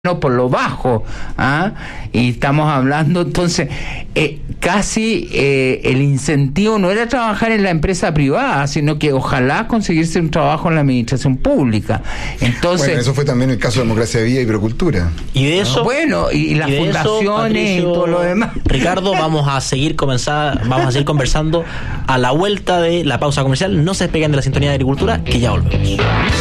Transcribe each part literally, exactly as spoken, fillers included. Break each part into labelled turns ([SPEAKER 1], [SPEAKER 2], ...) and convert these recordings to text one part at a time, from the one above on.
[SPEAKER 1] no por lo bajo, ¿ah? Y estamos hablando entonces eh, casi eh, el incentivo no era trabajar en la empresa privada, sino que ojalá conseguirse un trabajo en la administración pública. Entonces,
[SPEAKER 2] bueno, eso fue también el caso de Democracia Viva y Procultura.
[SPEAKER 3] Y de eso,
[SPEAKER 1] bueno, y, y las
[SPEAKER 3] y
[SPEAKER 1] fundaciones eso, Patricio, y todo lo demás.
[SPEAKER 3] Ricardo, vamos a seguir comenzar, vamos a seguir conversando a la vuelta de la pausa comercial. No se despeguen de la sintonía de Agricultura, que ya volvemos.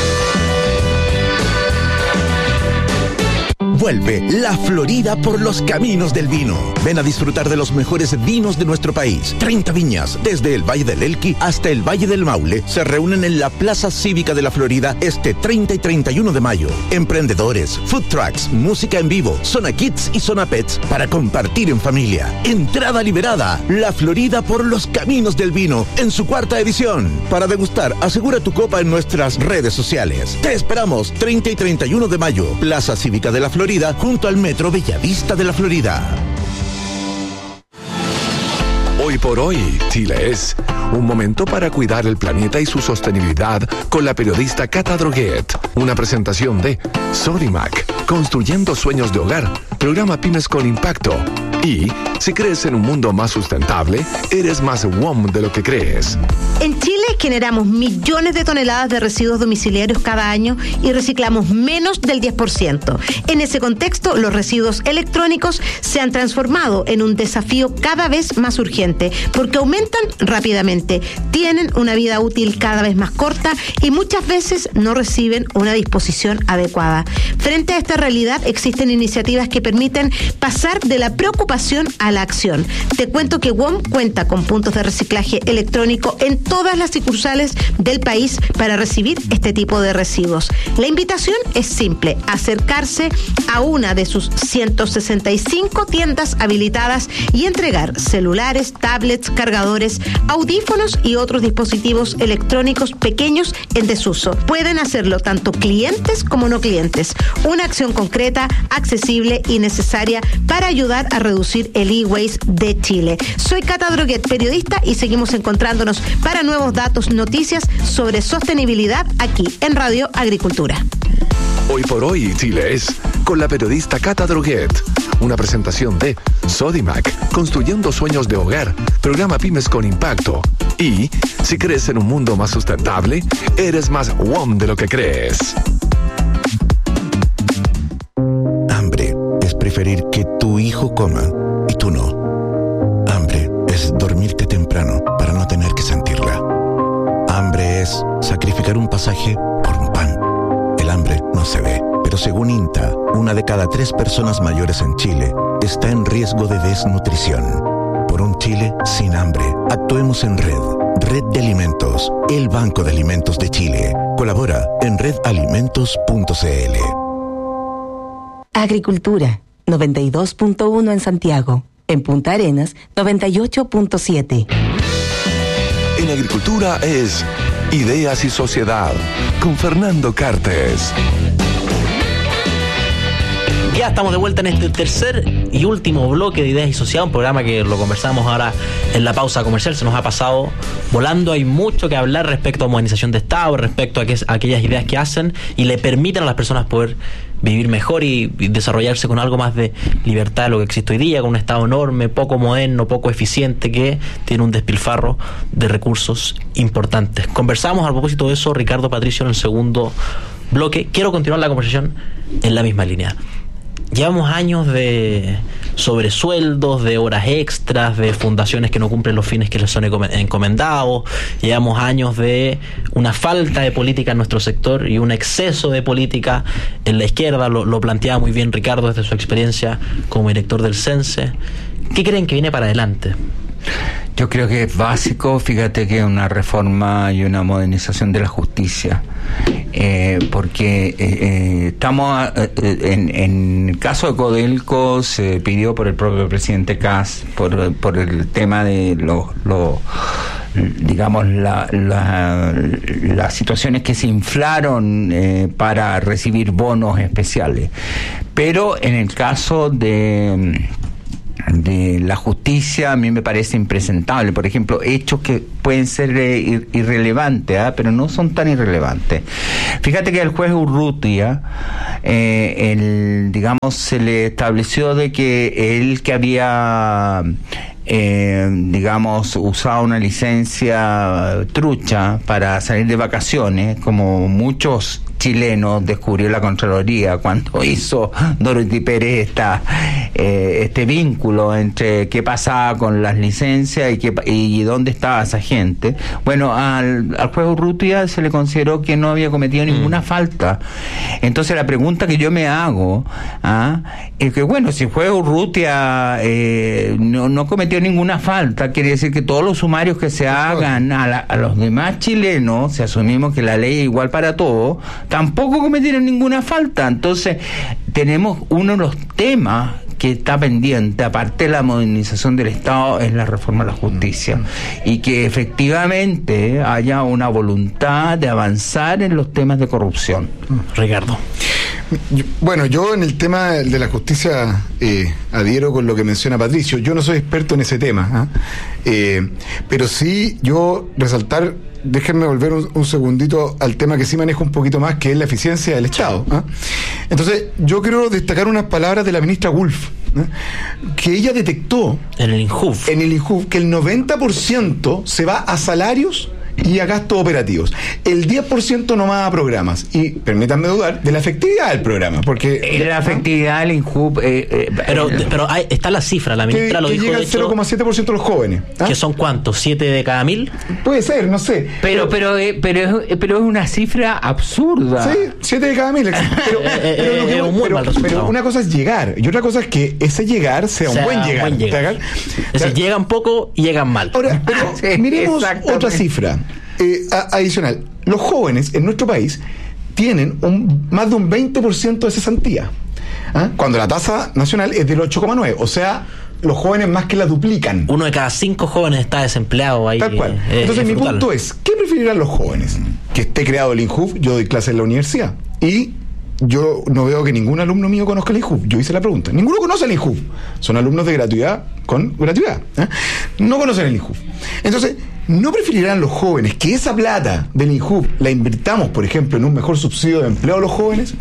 [SPEAKER 4] Vuelve La Florida por los caminos del vino. Ven a disfrutar de los mejores vinos de nuestro país. treinta viñas, desde el Valle del Elqui hasta el Valle del Maule, se reúnen en la Plaza Cívica de La Florida este treinta y treinta y uno de mayo. Emprendedores, food trucks, música en vivo, zona kids y zona pets para compartir en familia. Entrada liberada. La Florida por los caminos del vino en su cuarta edición. Para degustar, asegura tu copa en nuestras redes sociales. Te esperamos treinta y treinta y uno de mayo. Plaza Cívica de La Florida, junto al Metro Bellavista de la Florida.
[SPEAKER 5] Hoy por hoy, Chile es un momento para cuidar el planeta y su sostenibilidad con la periodista Cata Droguet. Una presentación de Sodimac, construyendo sueños de hogar, programa Pymes con Impacto. Y si crees en un mundo más sustentable, eres más W O M de lo que crees.
[SPEAKER 6] En Chile generamos millones de toneladas de residuos domiciliarios cada año y reciclamos menos del diez por ciento. En ese contexto, los residuos electrónicos se han transformado en un desafío cada vez más urgente porque aumentan rápidamente, tienen una vida útil cada vez más corta y muchas veces no reciben una disposición adecuada. Frente a esta realidad, existen iniciativas que permiten pasar de la preocupación a la acción. Te cuento que W O M cuenta con puntos de reciclaje electrónico en todas las sucursales del país para recibir este tipo de residuos. La invitación es simple: acercarse a una de sus ciento sesenta y cinco tiendas habilitadas y entregar celulares, tablets, cargadores, audífonos y otros dispositivos electrónicos pequeños en desuso. Pueden hacerlo tanto clientes como no clientes. Una acción concreta, accesible y necesaria para ayudar a reducir el e-waste de Chile. Soy Cata Droguet, periodista, y seguimos encontrándonos para nuevos datos, noticias sobre sostenibilidad aquí en Radio Agricultura.
[SPEAKER 5] Hoy por hoy, Chile es con la periodista Cata Droguet. Una presentación de Sodimac, construyendo sueños de hogar, programa Pymes con Impacto. Y si crees en un mundo más sustentable, eres más W O M de lo que crees.
[SPEAKER 4] Hambre es preferir que tu hijo coma y tú no. Hambre es dormirte temprano para no tener que sentirla. Hambre es sacrificar un pasaje por un pan. El hambre no se ve, pero según INTA, una de cada tres personas mayores en Chile está en riesgo de desnutrición. Por un Chile sin hambre, actuemos en red. Red de Alimentos, el Banco de Alimentos de Chile. Colabora en red alimentos punto c l.
[SPEAKER 7] Agricultura, noventa y dos punto uno en Santiago. En Punta Arenas, noventa y ocho punto siete.
[SPEAKER 5] En Agricultura es Ideas y Sociedad, con Fernando Cartes.
[SPEAKER 3] Ya estamos de vuelta en este tercer y último bloque de Ideas y Sociedad, un programa que lo conversamos ahora en la pausa comercial. Se nos ha pasado volando. Hay mucho que hablar respecto a modernización de Estado, respecto a, que, a aquellas ideas que hacen y le permiten a las personas poder vivir mejor y, y desarrollarse con algo más de libertad de lo que existe hoy día, con un Estado enorme, poco moderno, poco eficiente, que tiene un despilfarro de recursos importantes. Conversamos a propósito de eso, Ricardo, Patricio, en el segundo bloque. Quiero continuar la conversación en la misma línea. Llevamos años de sobresueldos, de horas extras, de fundaciones que no cumplen los fines que les son encomendados. Llevamos años de una falta de política en nuestro sector y un exceso de política en la izquierda. Lo, lo planteaba muy bien Ricardo desde su experiencia como director del CENSE. ¿Qué creen que viene para adelante?
[SPEAKER 1] Yo creo que es básico, fíjate que una reforma y una modernización de la justicia, eh, porque eh, eh, estamos eh, en, en el caso de Codelco se pidió por el propio presidente Kast por, por el tema de los lo, digamos la, la, las situaciones que se inflaron eh, para recibir bonos especiales, pero en el caso de de la justicia a mí me parece impresentable. Por ejemplo, hechos que pueden ser eh, ir, irrelevantes, ¿eh? pero no son tan irrelevantes. Fíjate que al juez Urrutia, eh, el, digamos, se le estableció de que él que había Eh, digamos, usaba una licencia trucha para salir de vacaciones, como muchos chilenos descubrió la Contraloría cuando hizo Dorothy Pérez esta, eh, este vínculo entre qué pasaba con las licencias y, qué, y dónde estaba esa gente. Bueno, al, al juez Urrutia se le consideró que no había cometido ninguna mm. falta. Entonces la pregunta que yo me hago ¿ah? es que, bueno, si el juez Urrutia eh, no, no cometió ninguna falta, quiere decir que todos los sumarios que se hagan a, la, a los demás chilenos, si asumimos que la ley es igual para todos, tampoco cometieron ninguna falta. Entonces tenemos uno de los temas que está pendiente, aparte de la modernización del Estado, es la reforma de la justicia, y que efectivamente haya una voluntad de avanzar en los temas de corrupción.
[SPEAKER 3] Ricardo.
[SPEAKER 2] Bueno, yo en el tema de la justicia eh, adhiero con lo que menciona Patricio. Yo no soy experto en ese tema, ¿eh? Eh, pero sí yo resaltar, déjenme volver un, un segundito al tema que sí manejo un poquito más, que es la eficiencia del Estado, ¿eh? Entonces yo quiero destacar unas palabras de la ministra Wolf, ¿eh? que ella detectó
[SPEAKER 3] en el INJUV
[SPEAKER 2] en el INJUV que el noventa por ciento se va a salarios y a gastos operativos, el diez por ciento nomás a programas. Y permítanme dudar de la efectividad del programa, porque
[SPEAKER 1] eh, la efectividad del INJUV eh, eh,
[SPEAKER 3] pero, eh, pero hay, está la cifra, la ministra
[SPEAKER 2] que,
[SPEAKER 3] lo
[SPEAKER 2] que
[SPEAKER 3] dijo,
[SPEAKER 2] llega al cero coma siete por ciento de los jóvenes, ¿ah?
[SPEAKER 3] ¿Que son cuántos? ¿siete de cada mil?
[SPEAKER 2] Puede ser, no sé.
[SPEAKER 1] Pero pero eh, pero, es, pero es una cifra absurda.
[SPEAKER 2] Sí, siete de cada mil. Pero, pero, lo que,
[SPEAKER 3] es un muy
[SPEAKER 2] pero,
[SPEAKER 3] mal resultado.
[SPEAKER 2] Pero una cosa es llegar y otra cosa es que ese llegar sea, o sea un buen llegar. Buen llegar.
[SPEAKER 3] Es decir, llegan poco y llegan mal.
[SPEAKER 2] Ahora, pero sí, miremos otra cifra eh, a, adicional. Los jóvenes en nuestro país tienen un, más de un veinte por ciento de cesantía, ¿ah? Cuando la tasa nacional es del ocho coma nueve, o sea, los jóvenes más que la duplican.
[SPEAKER 3] Uno de cada cinco jóvenes está desempleado ahí.
[SPEAKER 2] Tal cual. Eh, Entonces mi brutal. punto es, ¿qué preferirán los jóvenes? Que esté creado el INJUV. Yo doy clases en la universidad y yo no veo que ningún alumno mío conozca el INJUV. Yo hice la pregunta. Ninguno conoce el INJUV. Son alumnos de gratuidad con gratuidad, ¿eh? No conocen el INJUV. Entonces, ¿no preferirán los jóvenes que esa plata del INJUV la invirtamos, por ejemplo, en un mejor subsidio de empleo a los jóvenes?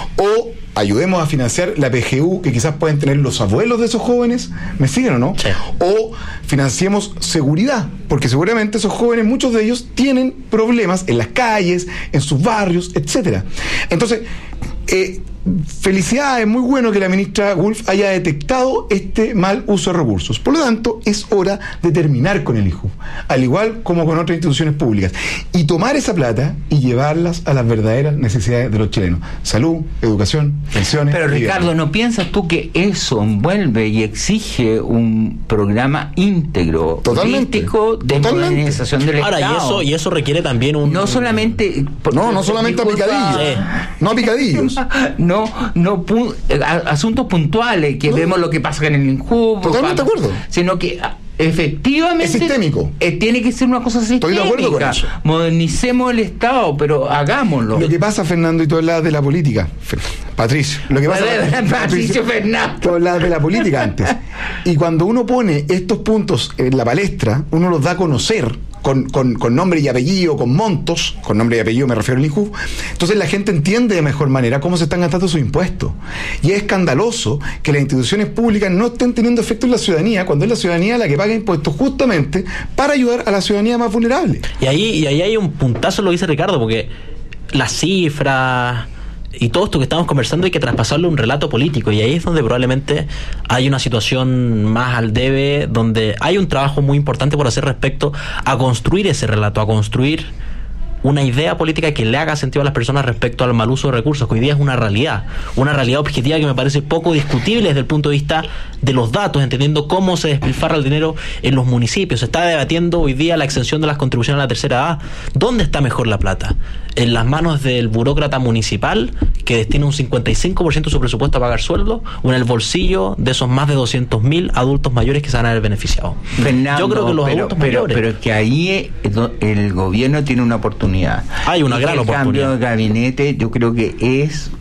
[SPEAKER 2] ¿O ayudemos a financiar la P G U que quizás pueden tener los abuelos de esos jóvenes? ¿Me siguen o no? Sí. O financiemos seguridad, porque seguramente esos jóvenes, muchos de ellos, tienen problemas en las calles, en sus barrios, etcétera. Entonces, eh, felicidades, muy bueno que la ministra Wolf haya detectado este mal uso de recursos. Por lo tanto, es hora de terminar con el INJUV, al igual como con otras instituciones públicas, y tomar esa plata y llevarlas a las verdaderas necesidades de los chilenos: salud, educación, pensiones.
[SPEAKER 1] Pero Ricardo, ¿no piensas tú que eso envuelve y exige un programa íntegro, holístico de modernización del Estado?
[SPEAKER 3] Ahora, y eso, y eso requiere también un...
[SPEAKER 1] No solamente...
[SPEAKER 2] No, no solamente a picadillos. Sí. No a picadillos.
[SPEAKER 1] No, no pu- a, asuntos puntuales, que no. Vemos lo que pasa en el INJUV.
[SPEAKER 2] Totalmente de acuerdo.
[SPEAKER 1] Sino que efectivamente
[SPEAKER 2] es sistémico.
[SPEAKER 1] Eh, tiene que ser una cosa sistémica.
[SPEAKER 2] Estoy de acuerdo con eso.
[SPEAKER 1] Modernicemos el Estado, pero hagámoslo.
[SPEAKER 2] Lo que pasa, Fernando, y tú hablabas de la política, Patricio, lo que pasa,
[SPEAKER 1] Patricio, Patricio Fernando,
[SPEAKER 2] tú hablabas de la política antes, y cuando uno pone estos puntos en la palestra, uno los da a conocer Con, con, con nombre y apellido, con montos, con nombre y apellido me refiero al INJUV, entonces la gente entiende de mejor manera cómo se están gastando sus impuestos. Y es escandaloso que las instituciones públicas no estén teniendo efecto en la ciudadanía, cuando es la ciudadanía la que paga impuestos justamente para ayudar a la ciudadanía más vulnerable.
[SPEAKER 3] Y ahí, y ahí hay un puntazo, lo dice Ricardo, porque las cifras y todo esto que estamos conversando hay que traspasarlo a un relato político, y ahí es donde probablemente hay una situación más al debe, donde hay un trabajo muy importante por hacer respecto a construir ese relato, a construir una idea política que le haga sentido a las personas respecto al mal uso de recursos, que hoy día es una realidad, una realidad objetiva que me parece poco discutible desde el punto de vista de los datos, entendiendo cómo se despilfarra el dinero en los municipios. Se está debatiendo hoy día la exención de las contribuciones a la tercera edad. ¿Dónde está mejor la plata? ¿En las manos del burócrata municipal que destina un cincuenta y cinco por ciento de su presupuesto a pagar sueldo, o en el bolsillo de esos más de doscientos mil adultos mayores que se van a ver beneficiados?
[SPEAKER 1] Fernando,
[SPEAKER 3] yo creo que los
[SPEAKER 1] pero,
[SPEAKER 3] adultos
[SPEAKER 1] pero,
[SPEAKER 3] mayores...
[SPEAKER 1] pero que ahí el gobierno tiene una oportunidad.
[SPEAKER 3] Hay una
[SPEAKER 1] y
[SPEAKER 3] gran
[SPEAKER 1] el
[SPEAKER 3] oportunidad.
[SPEAKER 1] El cambio de gabinete yo creo que es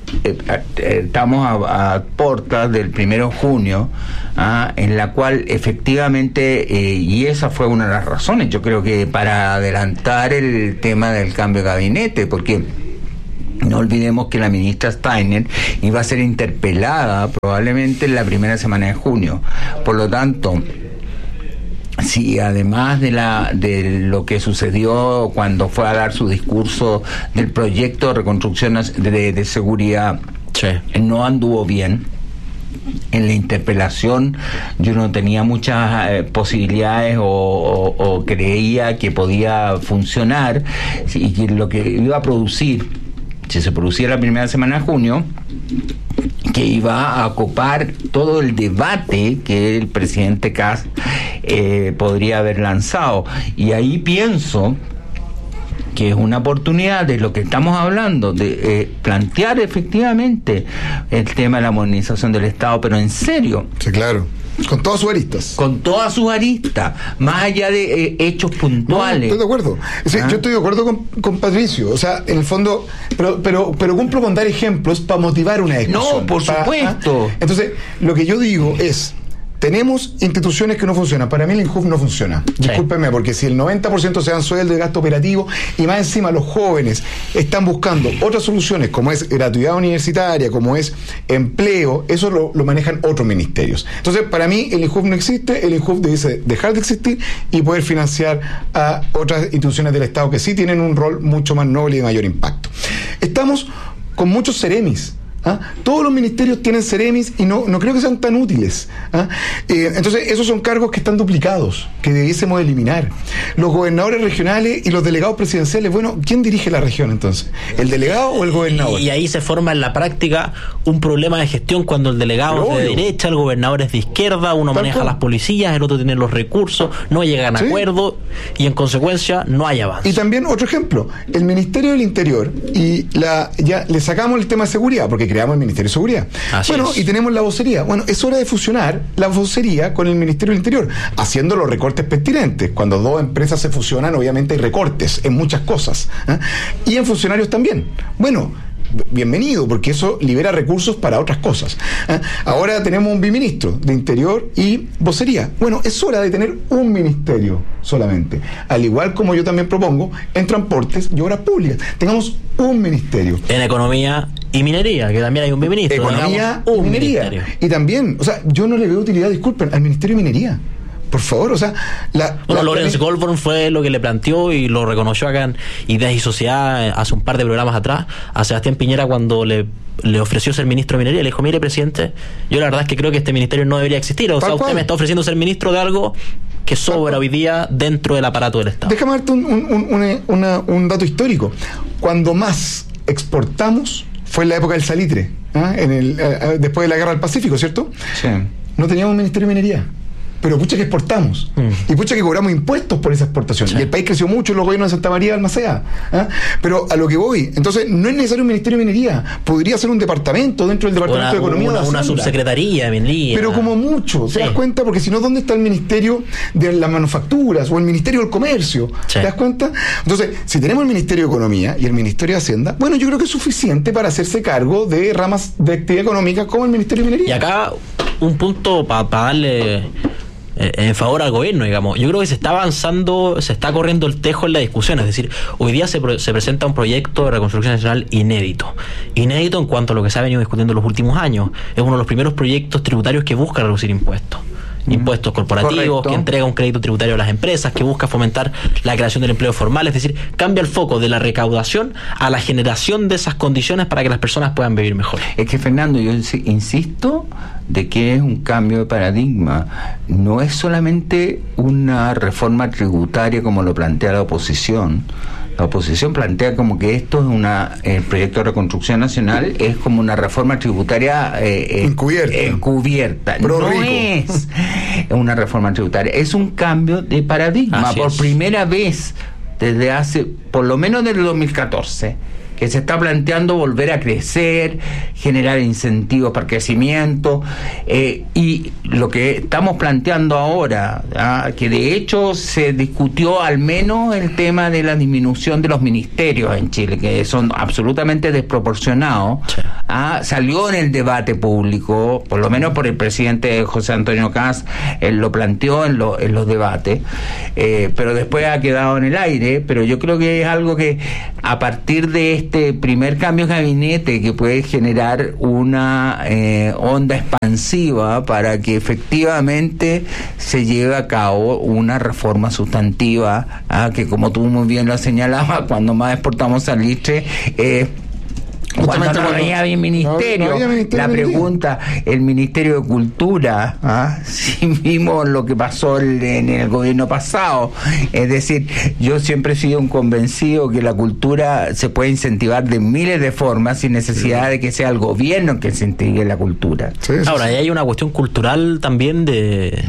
[SPEAKER 1] eh, eh, estamos a, a puertas del primero de junio, ¿ah? En la cual efectivamente, eh, y esa fue una de las razones, yo creo que para adelantar el tema del cambio de gabinete, porque no olvidemos que la ministra Steiner iba a ser interpelada probablemente en la primera semana de junio. Por lo tanto, sí, además de la de lo que sucedió cuando fue a dar su discurso del proyecto de reconstrucción de, de seguridad, sí, no anduvo bien. En la interpelación yo no tenía muchas eh, posibilidades o, o, o creía que podía funcionar, y que lo que iba a producir, si se producía la primera semana de junio, que iba a copar todo el debate que el presidente Kast eh, podría haber lanzado. Y ahí pienso que es una oportunidad de lo que estamos hablando, de eh, plantear efectivamente el tema de la modernización del Estado, pero en serio.
[SPEAKER 2] Sí, claro. Con todas sus aristas.
[SPEAKER 1] Con todas sus aristas, más allá de eh, hechos puntuales.
[SPEAKER 2] No, estoy de acuerdo. O sea, ¿Ah? Yo estoy de acuerdo con, con Patricio. O sea, en el fondo, pero, pero, pero cumplo con dar ejemplos para motivar una discusión.
[SPEAKER 1] No, por
[SPEAKER 2] para,
[SPEAKER 1] supuesto.
[SPEAKER 2] ¿ah? Entonces, lo que yo digo es, tenemos instituciones que no funcionan. Para mí el INJUF no funciona. Sí. Discúlpenme, porque si el noventa por ciento se dan sueldo de gasto operativo y más encima los jóvenes están buscando otras soluciones, como es gratuidad universitaria, como es empleo, eso lo, lo manejan otros ministerios. Entonces, para mí el INJUF no existe, el INJUF debe dejar de existir y poder financiar a otras instituciones del Estado que sí tienen un rol mucho más noble y de mayor impacto. Estamos con muchos seremis. ¿Ah? Todos los ministerios tienen seremis y no, no creo que sean tan útiles. ¿Ah? Eh, entonces esos son cargos que están duplicados, que debiésemos eliminar. Los gobernadores regionales y los delegados presidenciales, bueno, ¿quién dirige la región entonces? ¿El delegado o el gobernador?
[SPEAKER 3] Y ahí se forma en la práctica un problema de gestión cuando el delegado Pero es de obvio. derecha, el gobernador es de izquierda, uno Tanto. maneja las policías, el otro tiene los recursos, no llegan a ¿Sí? acuerdo y en consecuencia no hay avance.
[SPEAKER 2] Y también otro ejemplo, el Ministerio del Interior, y la ya le sacamos el tema de seguridad, porque creamos el Ministerio de Seguridad. Así bueno, es. Y tenemos la vocería. Bueno, es hora de fusionar la vocería con el Ministerio del Interior, haciendo los recortes pertinentes. Cuando dos empresas se fusionan, obviamente hay recortes en muchas cosas. ¿eh? Y en funcionarios también. Bueno, bienvenido, porque eso libera recursos para otras cosas. ¿eh? Ahora tenemos un biministro de Interior y vocería. Bueno, es hora de tener un ministerio solamente. Al igual como yo también propongo en transportes y obras públicas. Tengamos un ministerio.
[SPEAKER 3] En economía y minería, que también hay un biministro.
[SPEAKER 2] Economía y minería. Ministerio. Y también, o sea, yo no le veo utilidad, disculpen, al Ministerio de Minería. Por favor, o sea... La,
[SPEAKER 3] bueno,
[SPEAKER 2] la,
[SPEAKER 3] Lorenz
[SPEAKER 2] la,
[SPEAKER 3] Goldborn fue lo que le planteó y lo reconoció acá en Ideas y Sociedad hace un par de programas atrás a Sebastián Piñera cuando le, le ofreció ser ministro de Minería. Le dijo, mire, presidente, yo la verdad es que creo que este ministerio no debería existir. O sea, usted me está ofreciendo ser ministro de algo que sobra hoy día dentro del aparato del Estado.
[SPEAKER 2] Déjame darte un, un, un, una, una, un dato histórico. Cuando más exportamos fue en la época del salitre, ¿eh? en el, eh, después de la Guerra del Pacífico, ¿cierto?
[SPEAKER 1] Sí.
[SPEAKER 2] No teníamos un ministerio de minería. Pero pucha que exportamos mm. y pucha que cobramos impuestos por esa exportación. Sí. Y el país creció mucho en los gobiernos de Santa María de Almacea. ¿eh? Pero a lo que voy, entonces no es necesario un ministerio de minería, podría ser un departamento dentro del departamento
[SPEAKER 3] una,
[SPEAKER 2] de Economía.
[SPEAKER 3] Una,
[SPEAKER 2] de
[SPEAKER 3] una subsecretaría de minería.
[SPEAKER 2] Pero como mucho, ¿te sí. das cuenta? Porque si no, ¿dónde está el ministerio de las manufacturas o el ministerio del comercio? Sí. ¿Te das cuenta? Entonces, si tenemos el ministerio de Economía y el ministerio de Hacienda, bueno, yo creo que es suficiente para hacerse cargo de ramas de actividad económica como el ministerio de Minería.
[SPEAKER 3] Y acá un punto para pa darle en favor al gobierno, digamos. Yo creo que se está avanzando, se está corriendo el tejo en la discusión. Es decir, hoy día se, se presenta un proyecto de reconstrucción nacional inédito. Inédito en cuanto a lo que se ha venido discutiendo en los últimos años. Es uno de los primeros proyectos tributarios que busca reducir impuestos. Impuestos corporativos, Correcto. que entrega un crédito tributario a las empresas, que busca fomentar la creación del empleo formal, es decir, cambia el foco de la recaudación a la generación de esas condiciones para que las personas puedan vivir mejor.
[SPEAKER 1] Es que, Fernando, yo insisto de que es un cambio de paradigma. No es solamente una reforma tributaria como lo plantea la oposición. La oposición plantea como que esto es una, el proyecto de reconstrucción nacional es como una reforma tributaria eh,
[SPEAKER 2] encubierta.
[SPEAKER 1] encubierta.
[SPEAKER 2] Pro
[SPEAKER 1] no
[SPEAKER 2] rico.
[SPEAKER 1] es una reforma tributaria, es un cambio de paradigma. Así por es. primera vez desde hace, por lo menos desde el dos mil catorce, que se está planteando volver a crecer, generar incentivos para el crecimiento, eh, y lo que estamos planteando ahora, ¿ah? que de hecho se discutió al menos el tema de la disminución de los ministerios en Chile, que son absolutamente desproporcionados, ¿ah? Salió en el debate público, por lo menos por el presidente José Antonio Kast, él lo planteó en, lo, en los debates, eh, pero después ha quedado en el aire. Pero yo creo que es algo que a partir de este primer cambio de gabinete que puede generar una eh, onda expansiva para que efectivamente se lleve a cabo una reforma sustantiva, ¿ah? Que como tú muy bien lo señalabas, cuando más exportamos salitre, eh, cuando no había bien ministerio, no, no había ministerio la pregunta, el Ministerio de Cultura, ¿ah? Si vimos lo que pasó en el gobierno pasado, es decir, yo siempre he sido un convencido que la cultura se puede incentivar de miles de formas sin necesidad sí. de que sea el gobierno que incentive la cultura.
[SPEAKER 3] Sí, sí, Ahora, sí. hay una cuestión cultural también de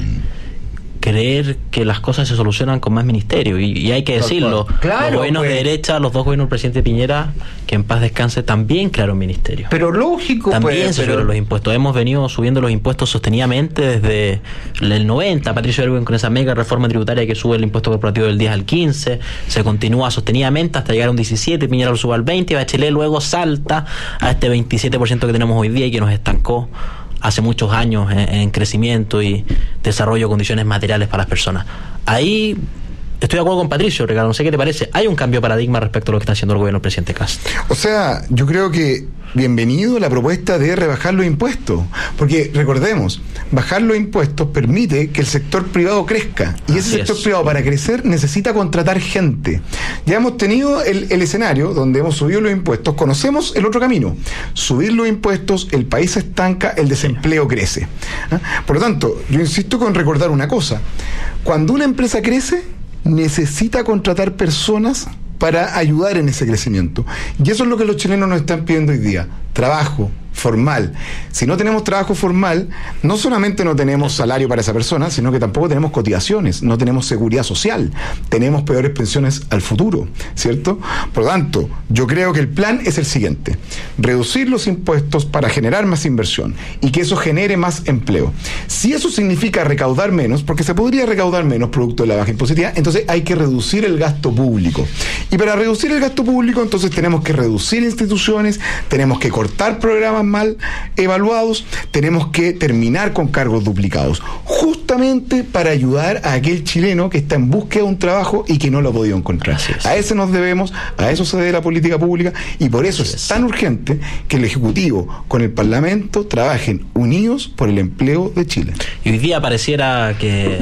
[SPEAKER 3] creer que las cosas se solucionan con más ministerio, y, y hay que decirlo, claro, los gobiernos pues, de derecha, los dos gobiernos del presidente Piñera, que en paz descanse, también crearon ministerios.
[SPEAKER 1] Pero lógico,
[SPEAKER 3] también
[SPEAKER 1] pues,
[SPEAKER 3] se subieron
[SPEAKER 1] pero...
[SPEAKER 3] los impuestos. Hemos venido subiendo los impuestos sostenidamente desde el noventa, Patricio Erwin con esa mega reforma tributaria que sube el impuesto corporativo del diez al quince, se continúa sostenidamente hasta llegar a un diecisiete, Piñera lo sube al veinte, y Bachelet luego salta a este veintisiete por ciento que tenemos hoy día y que nos estancó hace muchos años en, en crecimiento y desarrollo de condiciones materiales para las personas. Ahí estoy de acuerdo con Patricio, Ricardo, no sé qué te parece. Hay un cambio de paradigma respecto a lo que está haciendo el gobierno del presidente Kast.
[SPEAKER 2] O sea, yo creo que bienvenido la propuesta de rebajar los impuestos, porque recordemos, bajar los impuestos permite que el sector privado crezca, y ese Así sector es. privado para crecer necesita contratar gente. Ya hemos tenido el, el escenario donde hemos subido los impuestos, conocemos el otro camino: subir los impuestos, el país se estanca, el desempleo crece. ¿Ah? Por lo tanto, yo insisto con recordar una cosa: cuando una empresa crece, necesita contratar personas para ayudar en ese crecimiento. Y eso es lo que los chilenos nos están pidiendo hoy día: trabajo formal. Si no tenemos trabajo formal, no solamente no tenemos salario para esa persona, sino que tampoco tenemos cotizaciones, no tenemos seguridad social, tenemos peores pensiones al futuro, ¿cierto? Por lo tanto, yo creo que el plan es el siguiente: reducir los impuestos para generar más inversión y que eso genere más empleo. Si eso significa recaudar menos, porque se podría recaudar menos producto de la baja impositiva, entonces hay que reducir el gasto público. Y para reducir el gasto público, entonces tenemos que reducir instituciones, tenemos que cortar programas mal evaluados, tenemos que terminar con cargos duplicados, justamente para ayudar a aquel chileno que está en búsqueda de un trabajo y que no lo ha podido encontrar. A ese nos debemos, a eso se debe la política pública, y por eso es tan urgente que el Ejecutivo con el Parlamento trabajen unidos por el empleo de Chile.
[SPEAKER 3] Y hoy día pareciera que,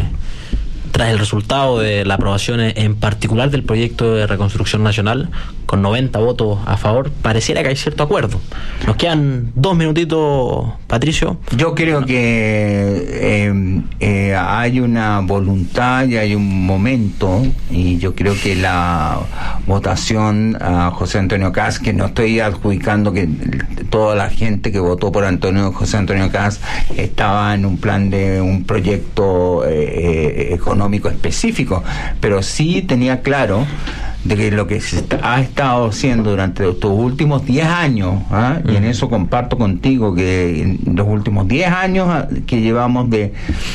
[SPEAKER 3] tras el resultado de la aprobación en particular del proyecto de reconstrucción nacional, con noventa votos a favor, pareciera que hay cierto acuerdo. Nos quedan dos minutitos, Patricio.
[SPEAKER 1] Yo creo que eh, eh, hay una voluntad y hay un momento, y yo creo que la votación a José Antonio Kast, que no estoy adjudicando que toda la gente que votó por Antonio José Antonio Kast estaba en un plan de un proyecto eh, eh, económico específico, pero sí tenía claro de que lo que se está, ha estado haciendo durante estos últimos diez años, ¿ah? y en eso comparto contigo que en los últimos diez años que llevamos de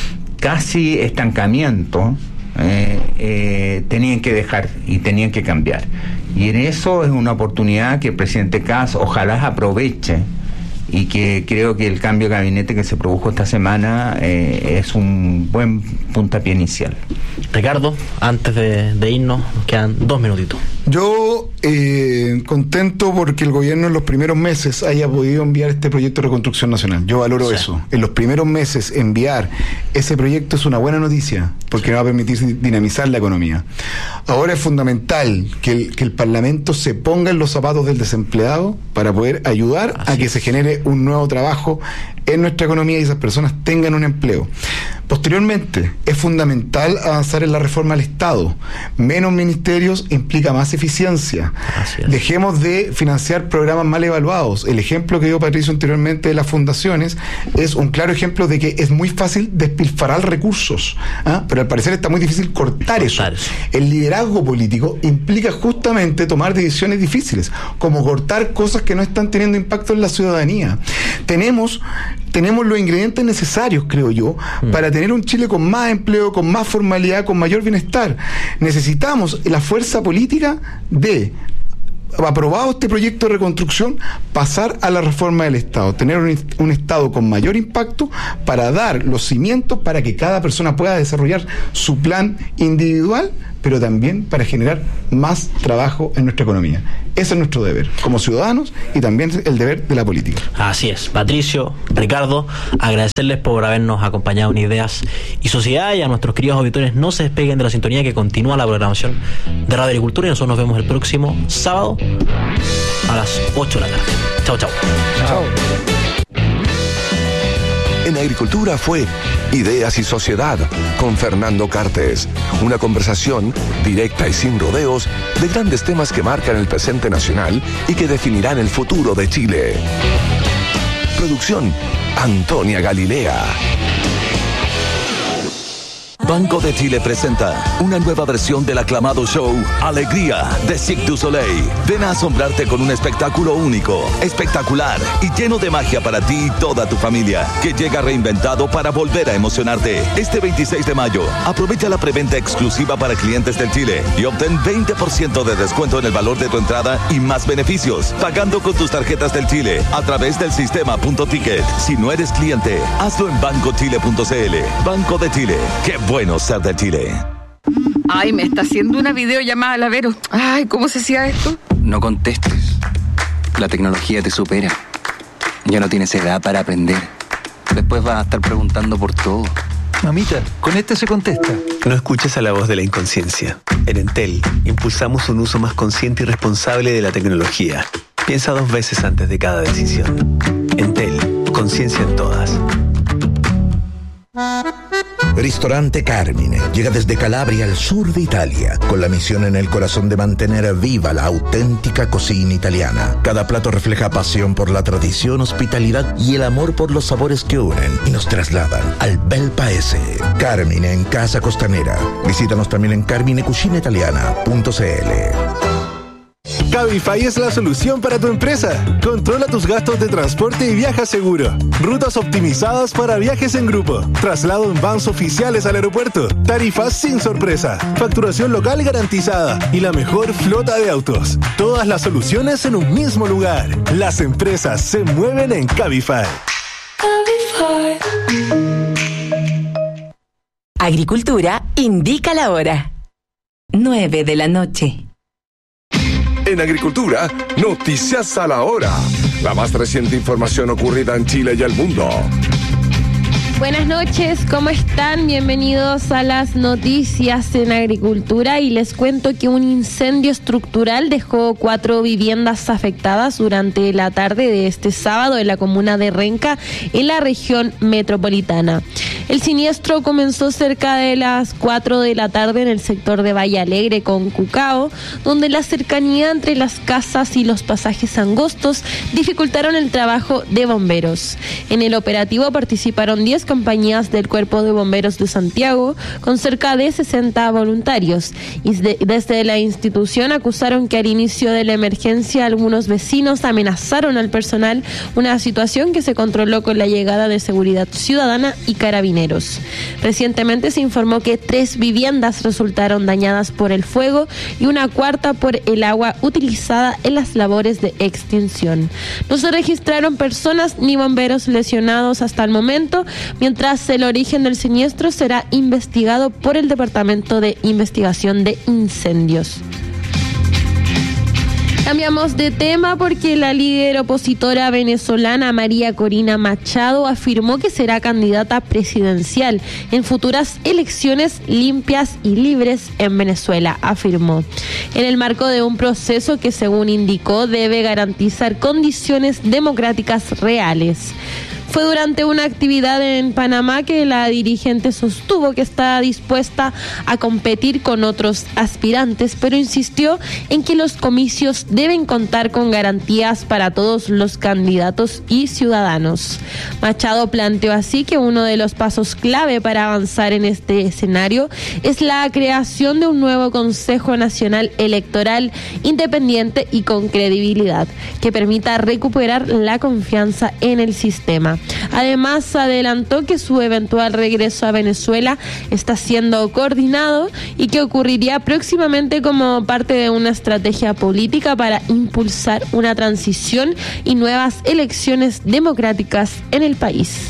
[SPEAKER 1] casi estancamiento, eh, eh, tenían que dejar y tenían que cambiar. Y en eso es una oportunidad que el presidente Kast ojalá aproveche, y que creo que el cambio de gabinete que se produjo esta semana eh, es un buen puntapié inicial.
[SPEAKER 3] Ricardo, antes de, de irnos, nos quedan dos minutitos.
[SPEAKER 2] Yo eh, contento porque el gobierno en los primeros meses haya podido enviar este proyecto de reconstrucción nacional. Yo valoro sí. eso. En los primeros meses enviar ese proyecto es una buena noticia, porque sí. va a permitir dinamizar la economía. Ahora es fundamental que el, que el Parlamento se ponga en los zapatos del desempleado para poder ayudar Así a que es. se genere un nuevo trabajo en nuestra economía y esas personas tengan un empleo. Posteriormente, es fundamental avanzar en la reforma al Estado. Menos ministerios implica más eficiencia. Dejemos de financiar programas mal evaluados. El ejemplo que dio Patricio anteriormente de las fundaciones es un claro ejemplo de que es muy fácil despilfarrar recursos, ¿ah? pero al parecer está muy difícil cortar eso. El liderazgo político implica justamente tomar decisiones difíciles, como cortar cosas que no están teniendo impacto en la ciudadanía. Tenemos tenemos los ingredientes necesarios, creo yo, mm. para tener un Chile con más empleo, con más formalidad, con mayor bienestar. Necesitamos la fuerza política de aprobado este proyecto de reconstrucción, pasar a la reforma del Estado, tener un, un Estado con mayor impacto para dar los cimientos para que cada persona pueda desarrollar su plan individual, pero también para generar más trabajo en nuestra economía. Ese es nuestro deber como ciudadanos y también el deber de la política.
[SPEAKER 3] Así es. Patricio, Ricardo, agradecerles por habernos acompañado en Ideas y Sociedad, y a nuestros queridos auditores no se despeguen de la sintonía, que continúa la programación de Radio Agricultura, y nosotros nos vemos el próximo sábado a las ocho de la tarde. Chao, chao.
[SPEAKER 2] Chao.
[SPEAKER 5] En Agricultura fue Ideas y Sociedad con Fernando Cartes. Una conversación directa y sin rodeos de grandes temas que marcan el presente nacional y que definirán el futuro de Chile. Producción Antonia Galilea.
[SPEAKER 8] Banco de Chile presenta una nueva versión del aclamado show Alegría de Cirque du Soleil. Ven a asombrarte con un espectáculo único, espectacular y lleno de magia para ti y toda tu familia, que llega reinventado para volver a emocionarte. Este veintiséis de mayo, aprovecha la preventa exclusiva para clientes del Chile y obtén veinte por ciento de descuento en el valor de tu entrada y más beneficios, pagando con tus tarjetas del Chile a través del sistema Punto Ticket. Si no eres cliente, hazlo en banco chile punto c l. Banco de Chile. ¡Qué bueno ser de Chile!
[SPEAKER 9] Ay, me está haciendo una videollamada la Vero. Ay, ¿cómo se hacía esto?
[SPEAKER 10] No contestes. La tecnología te supera. Ya no tienes edad para aprender. Después vas a estar preguntando por todo.
[SPEAKER 11] Mamita, con este se contesta.
[SPEAKER 12] No escuches a la voz de la inconsciencia. En Entel, impulsamos un uso más consciente y responsable de la tecnología. Piensa dos veces antes de cada decisión. Entel, conciencia en todas.
[SPEAKER 4] Ristorante Carmine llega desde Calabria al sur de Italia, con la misión en el corazón de mantener viva la auténtica cocina italiana. Cada plato refleja pasión por la tradición, hospitalidad y el amor por los sabores que unen y nos trasladan al bel paese. Carmine en Casa Costanera. Visítanos también en carmine cucina italiana punto c l.
[SPEAKER 13] Cabify es la solución para tu empresa. Controla tus gastos de transporte y viaja seguro. Rutas optimizadas para viajes en grupo. Traslado en vans oficiales al aeropuerto. Tarifas sin sorpresa. Facturación local garantizada. Y la mejor flota de autos. Todas las soluciones en un mismo lugar. Las empresas se mueven en Cabify.
[SPEAKER 7] Cabify. Agricultura indica la hora. nueve de la noche.
[SPEAKER 5] En Agricultura, noticias a la hora. La más reciente información ocurrida en Chile y el mundo.
[SPEAKER 14] Buenas noches, ¿cómo están? Bienvenidos a las noticias en Agricultura, y les cuento que un incendio estructural dejó cuatro viviendas afectadas durante la tarde de este sábado en la comuna de Renca, en la región metropolitana. El siniestro comenzó cerca de las cuatro de la tarde en el sector de Valle Alegre con Cucao, donde la cercanía entre las casas y los pasajes angostos dificultaron el trabajo de bomberos. En el operativo participaron diez compañías del Cuerpo de Bomberos de Santiago, con cerca de sesenta voluntarios, y de, desde la institución acusaron que al inicio de la emergencia algunos vecinos amenazaron al personal, una situación que se controló con la llegada de Seguridad Ciudadana y Carabineros. Recientemente se informó que tres viviendas resultaron dañadas por el fuego y una cuarta por el agua utilizada en las labores de extinción. No se registraron personas ni bomberos lesionados hasta el momento, mientras el origen del siniestro será investigado por el Departamento de Investigación de Incendios. Cambiamos de tema porque la líder opositora venezolana María Corina Machado afirmó que será candidata presidencial en futuras elecciones limpias y libres en Venezuela, afirmó, en el marco de un proceso que, según indicó, debe garantizar condiciones democráticas reales. Fue durante una actividad en Panamá que la dirigente sostuvo que está dispuesta a competir con otros aspirantes, pero insistió en que los comicios deben contar con garantías para todos los candidatos y ciudadanos. Machado planteó así que uno de los pasos clave para avanzar en este escenario es la creación de un nuevo Consejo Nacional Electoral independiente y con credibilidad, que permita recuperar la confianza en el sistema. Además, adelantó que su eventual regreso a Venezuela está siendo coordinado y que ocurriría próximamente como parte de una estrategia política para impulsar una transición y nuevas elecciones democráticas en el país.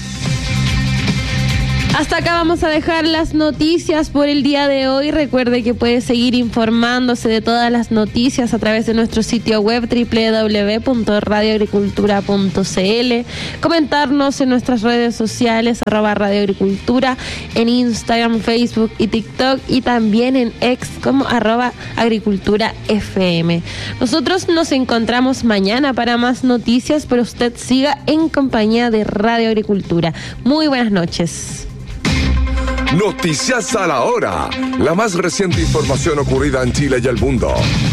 [SPEAKER 14] Hasta acá vamos a dejar las noticias por el día de hoy. Recuerde que puede seguir informándose de todas las noticias a través de nuestro sitio web doble u doble u doble u punto radio agricultura punto c l, comentarnos en nuestras redes sociales arroba Radio Agricultura, en Instagram, Facebook y TikTok, y también en X como arroba Agricultura F M. Nosotros nos encontramos mañana para más noticias, pero usted siga en compañía de Radio Agricultura. Muy buenas noches.
[SPEAKER 5] Noticias a la hora. La más reciente información ocurrida en Chile y el mundo.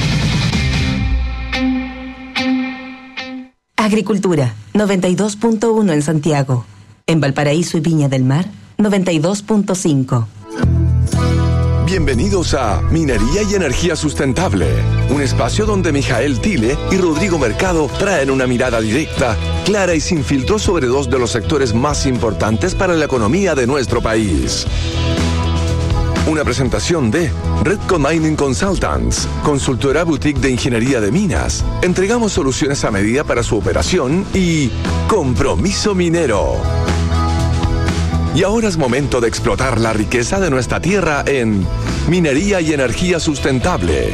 [SPEAKER 7] Agricultura, noventa y dos punto uno en Santiago. En Valparaíso y Viña del Mar, noventa y dos punto cinco.
[SPEAKER 5] Bienvenidos a Minería y Energía Sustentable, un espacio donde Mijael Tile y Rodrigo Mercado traen una mirada directa, clara y sin filtro sobre dos de los sectores más importantes para la economía de nuestro país. Una presentación de Redco Mining Consultants, consultora boutique de ingeniería de minas. Entregamos soluciones a medida para su operación y Compromiso Minero. Y ahora es momento de explotar la riqueza de nuestra tierra en Minería y Energía Sustentable.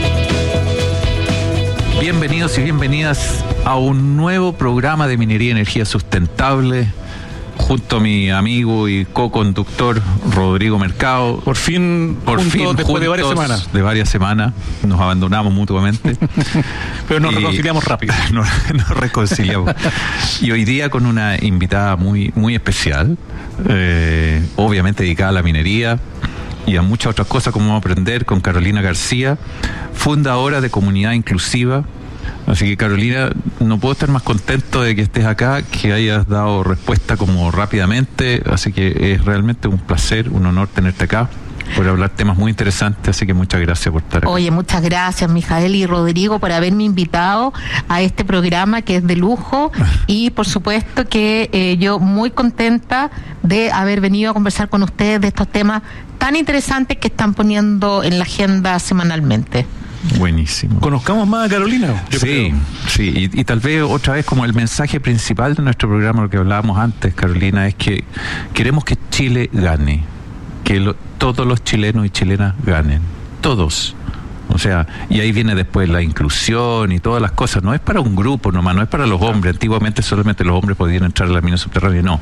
[SPEAKER 11] Bienvenidos y bienvenidas a un nuevo programa de Minería y Energía Sustentable, junto a mi amigo y co-conductor Rodrigo Mercado.
[SPEAKER 15] Por fin,
[SPEAKER 11] por
[SPEAKER 15] juntos,
[SPEAKER 11] fin,
[SPEAKER 15] después de varias semanas.
[SPEAKER 11] De varias semanas, nos abandonamos mutuamente.
[SPEAKER 15] Pero nos
[SPEAKER 11] y
[SPEAKER 15] reconciliamos rápido.
[SPEAKER 11] Nos, nos reconciliamos. Y hoy día con una invitada muy, muy especial, eh, obviamente dedicada a la minería y a muchas otras cosas, como vamos a aprender con Carolina García, fundadora de Comunidad Inclusiva. Así que, Carolina, no puedo estar más contento de que estés acá, que hayas dado respuesta como rápidamente, así que es realmente un placer, un honor tenerte acá, por hablar temas muy interesantes, así que muchas gracias por estar acá.
[SPEAKER 16] Oye, muchas gracias, Mijael y Rodrigo, por haberme invitado a este programa que es de lujo, y por supuesto que eh, yo muy contenta de haber venido a conversar con ustedes de estos temas tan interesantes que están poniendo en la agenda semanalmente.
[SPEAKER 11] Buenísimo.
[SPEAKER 15] Conozcamos más a Carolina.
[SPEAKER 11] Sí, creo. sí, y, y tal vez otra vez como el mensaje principal de nuestro programa, lo que hablábamos antes, Carolina, es que queremos que Chile gane, que lo, todos los chilenos y chilenas ganen, todos. O sea, y ahí viene después la inclusión y todas las cosas. No es para un grupo nomás, no es para los hombres. Antiguamente solamente los hombres podían entrar a la mina subterránea, no.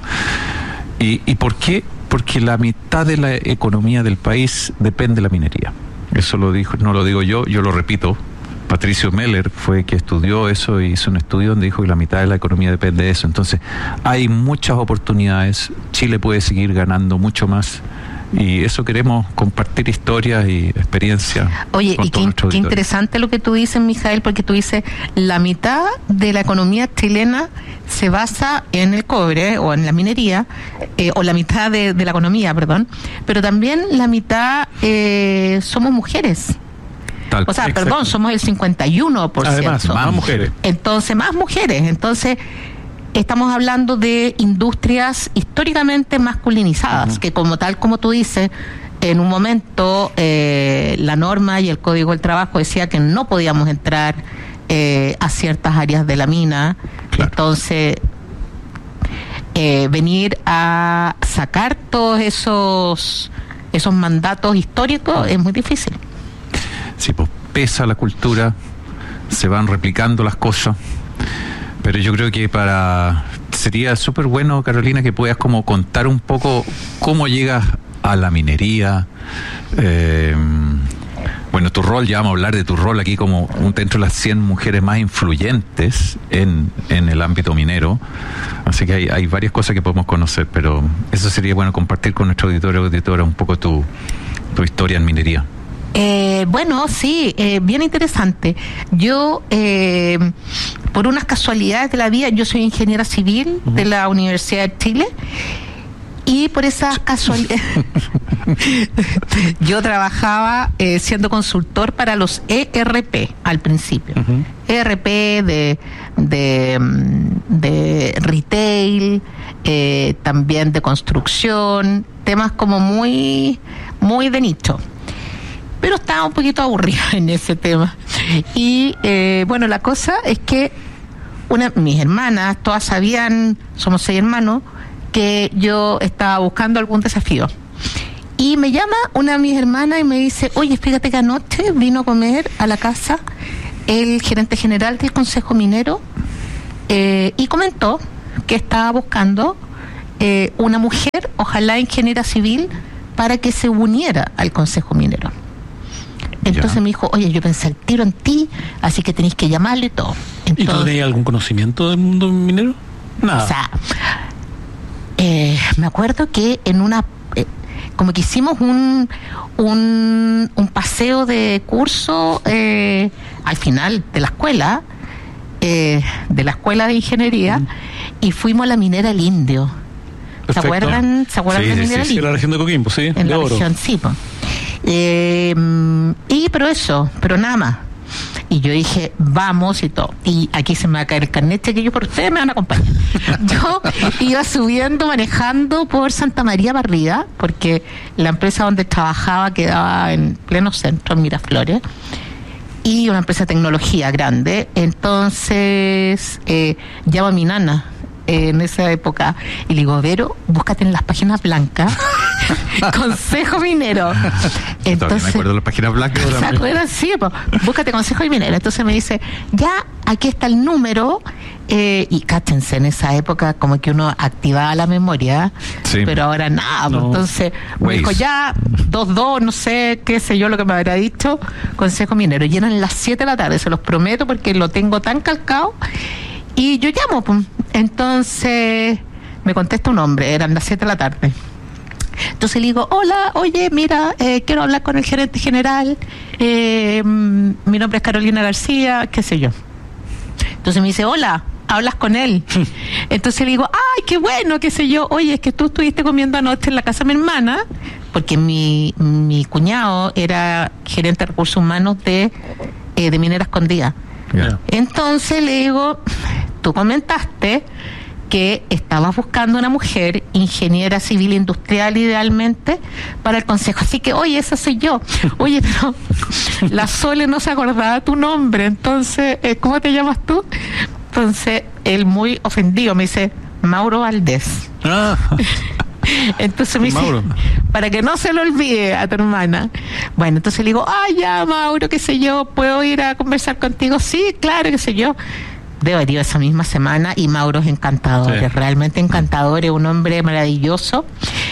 [SPEAKER 11] ¿Y, y por qué? Porque la mitad de la economía del país depende de la minería. Eso lo dijo, no lo digo yo, yo lo repito. Patricio Meller fue que estudió eso y hizo un estudio donde dijo que la mitad de la economía depende de eso. Entonces, hay muchas oportunidades. Chile puede seguir ganando mucho más. Y eso queremos, compartir historias y experiencias.
[SPEAKER 16] Oye, y qué, qué interesante lo que tú dices, Mijael, porque tú dices, la mitad de la economía chilena se basa en el cobre, eh, o en la minería, eh, o la mitad de, de la economía, perdón, pero también la mitad eh, somos mujeres. Tal, o sea, exacto. perdón, somos el cincuenta y uno por ciento.
[SPEAKER 15] Además, más mujeres.
[SPEAKER 16] Entonces, más mujeres. Entonces, estamos hablando de industrias históricamente masculinizadas, uh-huh. que como tal, como tú dices, en un momento eh, la norma y el Código del Trabajo decía que no podíamos entrar eh, a ciertas áreas de la mina. Claro. Entonces, eh, venir a sacar todos esos, esos mandatos históricos uh-huh. es muy difícil.
[SPEAKER 11] Sí, pues pesa la cultura, se van replicando las cosas. Pero yo creo que para sería súper bueno, Carolina, que puedas como contar un poco cómo llegas a la minería. Eh, bueno, tu rol, ya vamos a hablar de tu rol aquí como un, dentro de las cien mujeres más influyentes en, en el ámbito minero. Así que hay, hay varias cosas que podemos conocer, pero eso sería bueno compartir con nuestro auditor o auditora un poco tu, tu historia en minería.
[SPEAKER 16] Eh, bueno, sí, eh, bien interesante. Yo, eh, por unas casualidades de la vida, yo soy ingeniera civil uh-huh. de la Universidad de Chile, y por esas casualidades yo trabajaba eh, siendo consultor para los E R P al principio. Uh-huh. E R P de, de, de retail, eh, también de construcción, temas como muy, muy de nicho. Pero estaba un poquito aburrida en ese tema. Y eh, bueno, la cosa es que una, mis hermanas, todas sabían, somos seis hermanos, que yo estaba buscando algún desafío. Y me llama una de mis hermanas y me dice, oye, fíjate que anoche vino a comer a la casa el gerente general del Consejo Minero eh, y comentó que estaba buscando eh, una mujer, ojalá ingeniera civil, para que se uniera al Consejo Minero. Entonces ya. me dijo, oye, yo pensé el tiro en ti, así que tenéis que llamarle y todo. Entonces,
[SPEAKER 15] ¿y tú tenías algún conocimiento del mundo minero? Nada.
[SPEAKER 16] O sea, eh, me acuerdo que en una... Eh, como que hicimos un, un, un paseo de curso eh, al final de la escuela, eh, de la escuela de ingeniería, mm. y fuimos a la minera El Indio. Perfecto. ¿Se acuerdan? ¿Se acuerdan
[SPEAKER 15] sí,
[SPEAKER 16] de la
[SPEAKER 15] sí,
[SPEAKER 16] minera
[SPEAKER 15] sí,
[SPEAKER 16] El Indio?
[SPEAKER 15] Sí, la región de Coquimbo, sí,
[SPEAKER 16] en
[SPEAKER 15] de
[SPEAKER 16] la
[SPEAKER 15] oro.
[SPEAKER 16] región, sí, pues. Eh, y pero eso, pero nada más. Y yo dije, vamos y todo. Y aquí se me va a caer el carnet que yo por ustedes me van a acompañar. Yo iba subiendo, manejando por Santa María para arriba, porque la empresa donde trabajaba quedaba en pleno centro, en Miraflores, y una empresa de tecnología grande. Entonces, eh, llamo a mi nana eh, en esa época y le digo, Vero, búscate en las páginas blancas Consejo Minero.
[SPEAKER 11] Entonces, todavía me acuerdo de las páginas blancas.
[SPEAKER 16] ¿Se acuerdan? Sí, pues, búscate Consejo Minero. Entonces me dice, ya, aquí está el número. Eh, y cáchense, en esa época como que uno activaba la memoria, sí. pero ahora nada. No. Entonces me dijo, ya, dos, dos, no sé, qué sé yo, lo que me habrá dicho, Consejo Minero. Y eran las siete de la tarde, se los prometo, porque lo tengo tan calcado. Y yo llamo, pues. Entonces me contesta un hombre, eran las siete de la tarde. Entonces le digo, hola, oye, mira, eh, quiero hablar con el gerente general, eh, mi nombre es Carolina García, qué sé yo. Entonces me dice, hola, hablas con él. Entonces le digo, ay, qué bueno, qué sé yo, oye, es que tú estuviste comiendo anoche en la casa de mi hermana, porque mi, mi cuñado era gerente de recursos humanos de, eh, de Minera Escondida. Yeah. Entonces le digo, tú comentaste que estabas buscando una mujer ingeniera civil industrial idealmente para el consejo, así que oye, esa soy yo. Oye, pero la Sole no se acordaba tu nombre, entonces eh, ¿cómo te llamas tú? Entonces él, muy ofendido, me dice Mauro Valdés. Ah. Entonces me dice, Mauro, para que no se lo olvide a tu hermana. Bueno, entonces le digo, ah, ya, Mauro, qué sé yo, ¿puedo ir a conversar contigo? Sí, claro, qué sé yo. Debo haber ido esa misma semana y Mauro es encantador, sí. es realmente encantador, es un hombre maravilloso.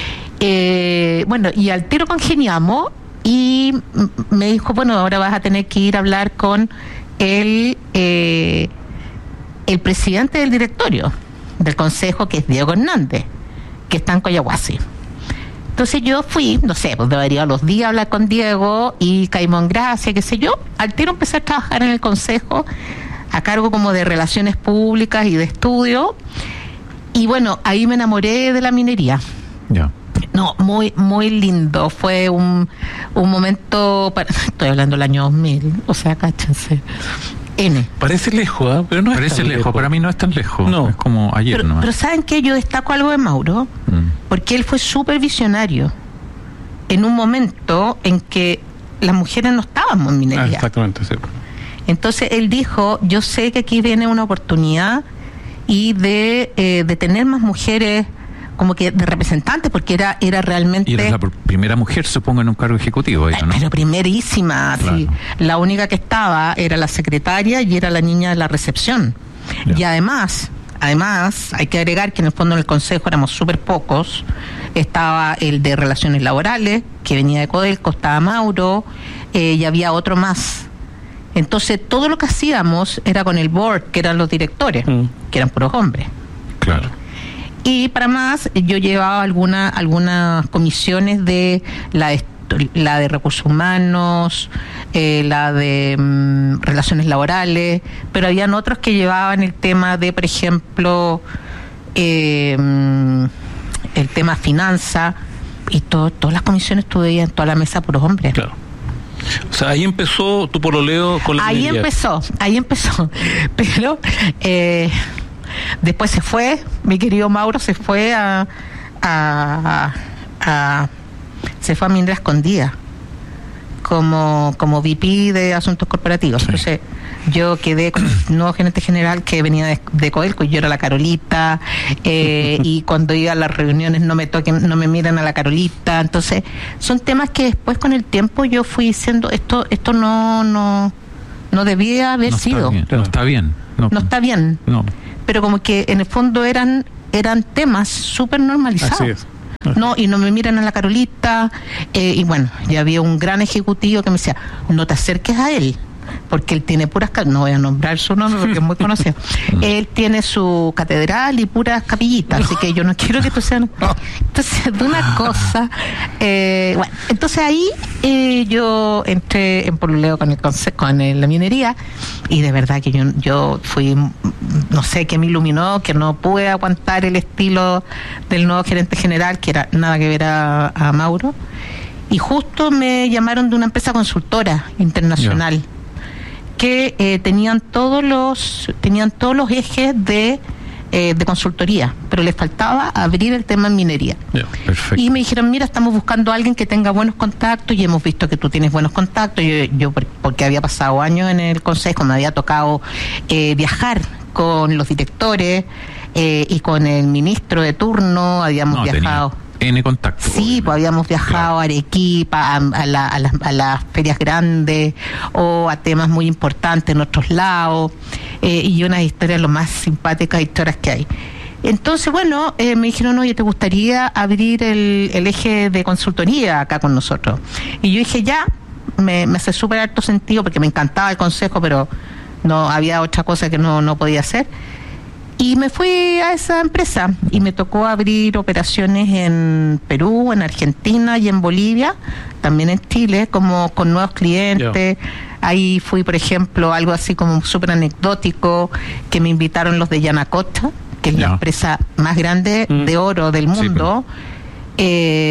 [SPEAKER 16] Eh, bueno, y al tiro congeniamos y me dijo, bueno, ahora vas a tener que ir a hablar con el, eh, el presidente del directorio del consejo, que es Diego Hernández, que está en Coyahuasi. Entonces yo fui, no sé, pues debería los días hablar con Diego y Caimón Gracia, qué sé yo. Al tiro empecé a trabajar en el consejo a cargo como de relaciones públicas y de estudio, y bueno, ahí me enamoré de la minería. Ya. Yeah. No, muy muy lindo, fue un, un momento, para, estoy hablando del año dos mil, o sea, cáchense. N.
[SPEAKER 15] Parece lejos, ¿eh? Pero no es
[SPEAKER 11] Parece
[SPEAKER 15] tan
[SPEAKER 11] lejos,
[SPEAKER 15] lejos,
[SPEAKER 11] para mí no es tan lejos, no. Es como ayer
[SPEAKER 16] pero,
[SPEAKER 11] nomás.
[SPEAKER 16] Pero ¿saben qué? Yo destaco algo de Mauro, mm. porque él fue súper visionario en un momento en que las mujeres no estábamos en minería.
[SPEAKER 15] Ah, exactamente, sí.
[SPEAKER 16] Entonces él dijo, yo sé que aquí viene una oportunidad y de, eh, de tener más mujeres como que de representantes, porque era era realmente...
[SPEAKER 11] Y era la primera mujer, supongo, en un cargo ejecutivo, ella, ¿no?
[SPEAKER 16] Pero primerísima, claro. Sí. La única que estaba era la secretaria y era la niña de la recepción. Ya. Y además, además, hay que agregar que en el fondo en el consejo éramos súper pocos. Estaba el de Relaciones Laborales, que venía de Codelco, estaba Mauro, eh, y había otro más. Entonces todo lo que hacíamos era con el board, que eran los directores, mm. que eran puros hombres.
[SPEAKER 11] Claro.
[SPEAKER 16] Y para más, yo llevaba alguna, algunas comisiones de la de, la de recursos humanos, eh, la de mm, relaciones laborales, pero habían otros que llevaban el tema de, por ejemplo, eh, el tema finanza, y todo, todas las comisiones tuve en toda la mesa puros hombres.
[SPEAKER 15] Claro. O sea, ahí empezó tu pololeo con la
[SPEAKER 16] Ahí
[SPEAKER 15] minería.
[SPEAKER 16] empezó, ahí empezó. Pero, eh, Después se fue, mi querido Mauro se fue a, a, a, a se fue a Minera Escondida como, como V P de Asuntos Corporativos. Sí. Entonces yo quedé con el nuevo gerente general que venía de, de Codelco, y yo era la Carolita, eh, y cuando iba a las reuniones no me toquen, no me miran a la Carolita. Entonces son temas que después con el tiempo yo fui diciendo, esto esto no no no debía haber
[SPEAKER 11] no
[SPEAKER 16] sido.
[SPEAKER 11] Está no está bien. No,
[SPEAKER 16] no está bien.
[SPEAKER 11] No.
[SPEAKER 16] Pero como que en el fondo eran eran temas súper normalizados.
[SPEAKER 15] Así es.
[SPEAKER 16] No, y no me miran a la Carolita, eh, y bueno, ya había un gran ejecutivo que me decía, no te acerques a él, porque él tiene puras, no voy a nombrar su nombre porque es muy conocido, él tiene su catedral y puras capillitas, así que yo no quiero que tú seas... Entonces, de una cosa, eh, bueno, entonces ahí eh, yo entré en pololeo con el conce- con el, la minería, y de verdad que yo, yo fui, no sé, qué me iluminó, que no pude aguantar el estilo del nuevo gerente general, que era nada que ver a, a Mauro, y justo me llamaron de una empresa consultora internacional. Yeah. que eh, tenían todos los tenían todos los ejes de eh, de consultoría, pero les faltaba abrir el tema en minería.
[SPEAKER 11] Yeah, perfecto.
[SPEAKER 16] Y me dijeron, mira, estamos buscando a alguien que tenga buenos contactos, y hemos visto que tú tienes buenos contactos. Yo, yo porque había pasado años en el consejo, me había tocado eh, viajar con los directores eh, y con el ministro de turno, habíamos
[SPEAKER 11] no,
[SPEAKER 16] viajado...
[SPEAKER 11] Tenía. N contacto.
[SPEAKER 16] Sí, pues habíamos viajado claro. a Arequipa, a, a, la, a, las, a las ferias grandes, o a temas muy importantes en otros lados, eh, y unas historias lo más simpáticas, historias que hay. Entonces, bueno, eh, me dijeron, oye, ¿te gustaría abrir el, el eje de consultoría acá con nosotros? Y yo dije, ya, me, me hace súper harto sentido, porque me encantaba el consejo, pero no había otra cosa que no, no podía hacer. Y me fui a esa empresa y me tocó abrir operaciones en Perú, en Argentina y en Bolivia, también en Chile, como con nuevos clientes. Yeah. Ahí fui, por ejemplo, algo así como súper anecdótico, que me invitaron los de Yanacocha, que es yeah. la empresa más grande mm. de oro del mundo, sí, pero...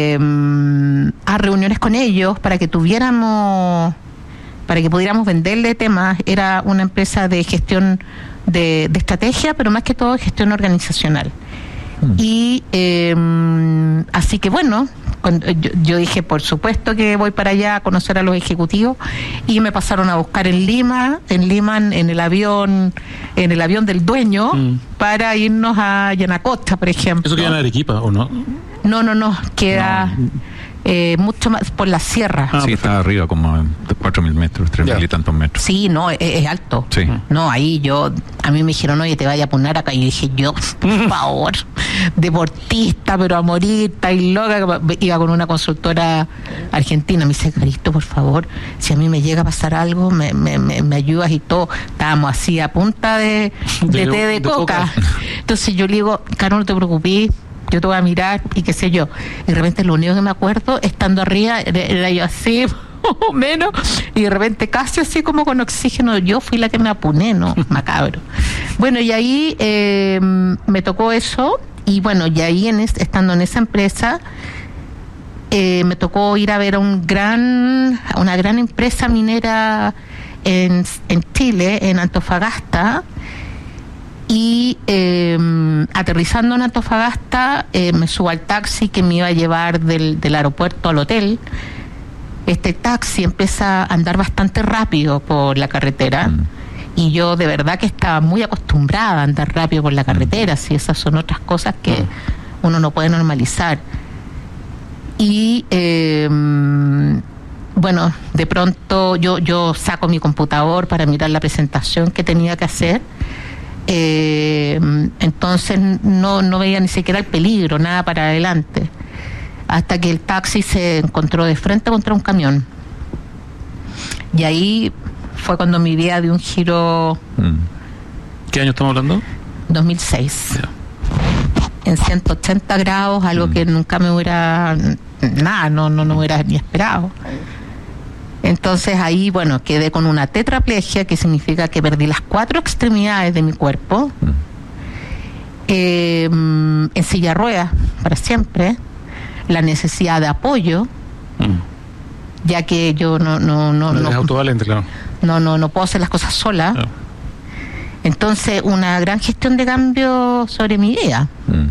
[SPEAKER 16] eh, a reuniones con ellos para que tuviéramos, para que pudiéramos venderle temas. Era una empresa de gestión De, de estrategia, pero más que todo gestión organizacional. Mm. Y eh, así que bueno, cuando, yo, yo dije, por supuesto que voy para allá a conocer a los ejecutivos, y me pasaron a buscar en Lima, en Lima en el avión, en el avión del dueño, mm. para irnos a Yanacocha, por ejemplo.
[SPEAKER 15] ¿Eso queda en Arequipa o no?
[SPEAKER 16] No, no, no, queda... No. Eh, mucho más por la sierra.
[SPEAKER 11] Ah, sí, está arriba como cuatro mil metros, tres mil y tantos metros.
[SPEAKER 16] Sí, no, es, es alto.
[SPEAKER 11] Sí.
[SPEAKER 16] No, ahí yo, a mí me dijeron, oye, te vaya a poner acá. Y yo dije, yo, por favor, deportista, pero a morir, está ahí loca. Iba con una consultora argentina. Me dice, Caristo, por favor, si a mí me llega a pasar algo, me, me, me, me ayudas y todo. Estábamos así a punta de, de, de té de, de coca. coca. Entonces yo le digo, Caro, no te preocupes, yo te voy a mirar y qué sé yo. Y de repente lo único que me acuerdo, estando arriba, era, era yo así, más o menos, y de repente casi así como con oxígeno. Yo fui la que me apuné, ¿no? Macabro. Bueno, y ahí eh, me tocó eso, y bueno, y ahí en es, estando en esa empresa, eh, me tocó ir a ver a un gran, a una gran empresa minera en, en Chile, en Antofagasta. Y eh, aterrizando en Antofagasta, eh, me subo al taxi que me iba a llevar del, del aeropuerto al hotel. Este taxi empieza a andar bastante rápido por la carretera, mm. y yo de verdad que estaba muy acostumbrada a andar rápido por la carretera, si esas son otras cosas que mm. uno no puede normalizar. Y eh, bueno, de pronto yo, yo saco mi computador para mirar la presentación que tenía que hacer. Eh, entonces no, no veía ni siquiera el peligro, nada para adelante, hasta que el taxi se encontró de frente contra un camión, y ahí fue cuando mi vida dio un giro.
[SPEAKER 15] ¿Qué año estamos hablando?
[SPEAKER 16] dos mil seis.
[SPEAKER 15] Yeah.
[SPEAKER 16] En ciento ochenta grados, algo mm. que nunca me hubiera nada, no, no, no hubiera ni esperado. Entonces ahí, bueno, quedé con una tetraplegia, que significa que perdí las cuatro extremidades de mi cuerpo, mm. eh, en silla de ruedas para siempre, la necesidad de apoyo, mm. ya que yo no no no
[SPEAKER 15] no,
[SPEAKER 16] no,
[SPEAKER 15] autovalente, claro.
[SPEAKER 16] no no no puedo hacer las cosas sola, claro. Entonces, una gran gestión de cambio sobre mi vida.
[SPEAKER 15] Mm.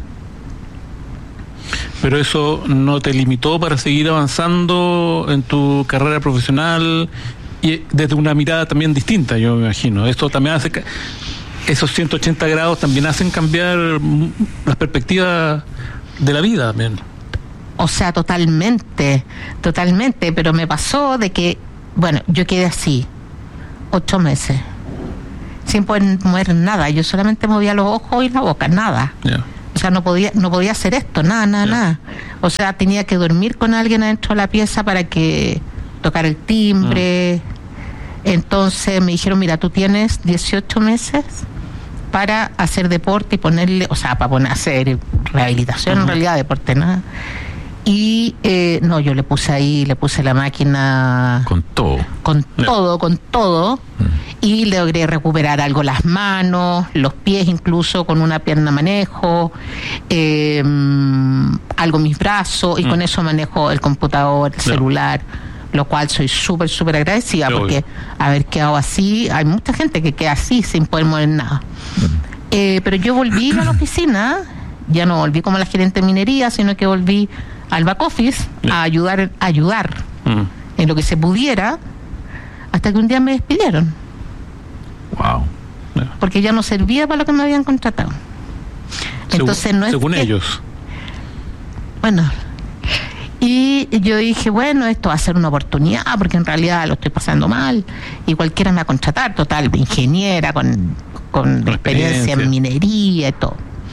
[SPEAKER 15] Pero eso no te limitó para seguir avanzando en tu carrera profesional y desde una mirada también distinta, yo me imagino. Esto también hace que esos ciento ochenta grados también hacen cambiar las perspectivas de la vida también.
[SPEAKER 16] O sea, totalmente, totalmente, pero me pasó de que, bueno, yo quedé así, ocho meses, sin poder mover nada, yo solamente movía los ojos y la boca, nada.
[SPEAKER 15] Yeah.
[SPEAKER 16] O sea, no podía, no podía hacer esto, nada, nada, yeah. nada. O sea, tenía que dormir con alguien adentro de la pieza para que tocara el timbre. Mm. Entonces me dijeron, mira, tú tienes dieciocho meses para hacer deporte y ponerle, o sea, para poner, hacer rehabilitación, uh-huh. en realidad, deporte, nada. Y eh, no, yo le puse ahí, le puse la máquina
[SPEAKER 15] con todo,
[SPEAKER 16] con yeah. todo, con todo, uh-huh. y logré recuperar algo las manos, los pies incluso, con una pierna manejo, eh, algo mis brazos, y uh-huh. con eso manejo el computador, el yeah. celular, lo cual soy súper, súper agradecida, Pero porque obvio. haber quedado así, hay mucha gente que queda así sin poder mover nada. Uh-huh. Eh, pero yo volví a la oficina, ya no volví como la gerente de minería, sino que volví al back office yeah. a ayudar, a ayudar mm. en lo que se pudiera, hasta que un día me despidieron.
[SPEAKER 15] Wow. Yeah.
[SPEAKER 16] Porque ya no servía para lo que me habían contratado. Entonces
[SPEAKER 15] según,
[SPEAKER 16] no es
[SPEAKER 15] según
[SPEAKER 16] que,
[SPEAKER 15] ellos.
[SPEAKER 16] Bueno, y yo dije, bueno, esto va a ser una oportunidad, porque en realidad lo estoy pasando mal y cualquiera me va a contratar, total, ingeniera con, con experiencia en minería y todo.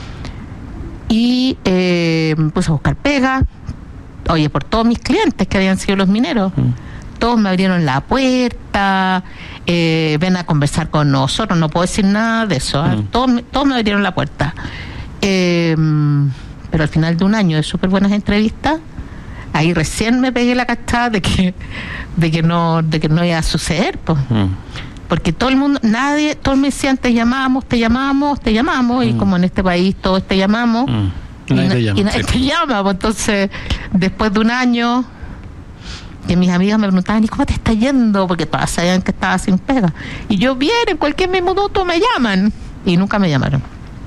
[SPEAKER 16] Y eh, me puse a buscar pega, oye, por todos mis clientes que habían sido los mineros, mm. todos me abrieron la puerta, eh, ven a conversar con nosotros, no puedo decir nada de eso, ¿eh? mm. todos, todos me abrieron la puerta. Eh, pero al final de un año de súper buenas entrevistas, ahí recién me pegué la cachada de que, de que no, de que no iba a suceder, pues. Mm. Porque todo el mundo, nadie, todos me decían, te llamamos, te llamamos, te llamamos, mm. y como en este país todos te llamamos, mm. y, nadie te llama, y nadie sí. te llama, pues entonces, después de un año, que mis amigas me preguntaban, ¿y cómo te está yendo? Porque todas sabían que estaba sin pega. Y yo, bien, en cualquier minuto me llaman, y nunca me llamaron.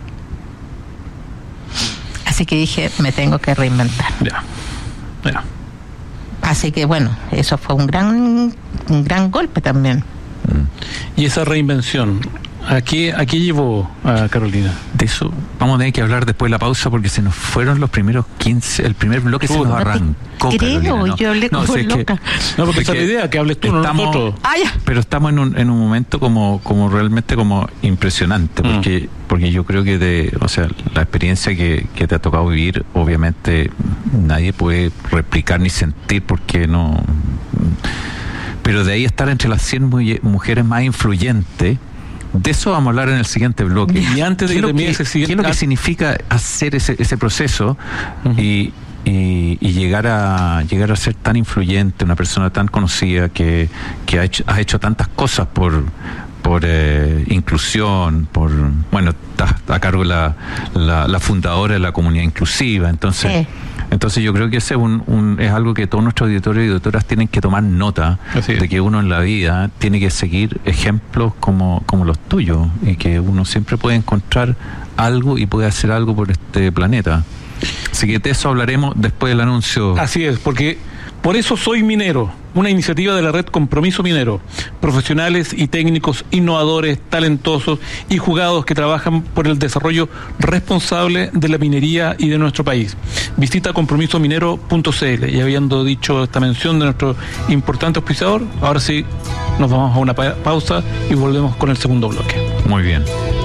[SPEAKER 16] Así que dije, me tengo que reinventar.
[SPEAKER 15] Ya, ya.
[SPEAKER 16] Así que bueno, eso fue un gran, un gran golpe también.
[SPEAKER 15] Y esa reinvención, ¿a qué, a qué llevó a Carolina?
[SPEAKER 11] De eso vamos a tener que hablar después de la pausa, porque se nos fueron los primeros quince, el primer bloque uh, se nos arrancó.
[SPEAKER 16] Creo,
[SPEAKER 11] Carolina, ¿no?
[SPEAKER 16] yo hablé
[SPEAKER 11] no,
[SPEAKER 16] como
[SPEAKER 11] si
[SPEAKER 16] loca.
[SPEAKER 11] Que,
[SPEAKER 15] no, porque esa es la idea, que hables tú,
[SPEAKER 11] estamos,
[SPEAKER 15] no nosotros.
[SPEAKER 16] Ah, ya.
[SPEAKER 11] Pero estamos en un, en un momento como, como realmente como impresionante, porque, mm. porque yo creo que de, o sea, la experiencia que, que te ha tocado vivir, obviamente nadie puede replicar ni sentir, porque no... Pero de ahí estar entre las cien mujeres más influyentes, de eso vamos a hablar en el siguiente bloque.
[SPEAKER 15] Y antes de que termine ese siguiente...
[SPEAKER 11] ¿Qué es lo que significa hacer ese, ese proceso uh-huh. y, y, y llegar a llegar a ser tan influyente, una persona tan conocida que, que ha hecho, ha hecho tantas cosas por por eh, inclusión, por... Bueno, está a cargo la, la, la fundadora de la comunidad inclusiva, entonces... Sí. Entonces yo creo que ese es, un, un, es algo que todos nuestros auditores y auditoras tienen que tomar nota de que uno en la vida tiene que seguir ejemplos como, como los tuyos, y que uno siempre puede encontrar algo y puede hacer algo por este planeta. Así que de eso hablaremos después del anuncio.
[SPEAKER 15] Así es, porque por eso soy minero, una iniciativa de la red Compromiso Minero, profesionales y técnicos innovadores, talentosos y jugados que trabajan por el desarrollo responsable de la minería y de nuestro país. Visita compromiso minero punto c l. Y habiendo dicho esta mención de nuestro importante auspiciador, ahora sí nos vamos a una pa- pausa y volvemos con el segundo bloque.
[SPEAKER 11] Muy bien.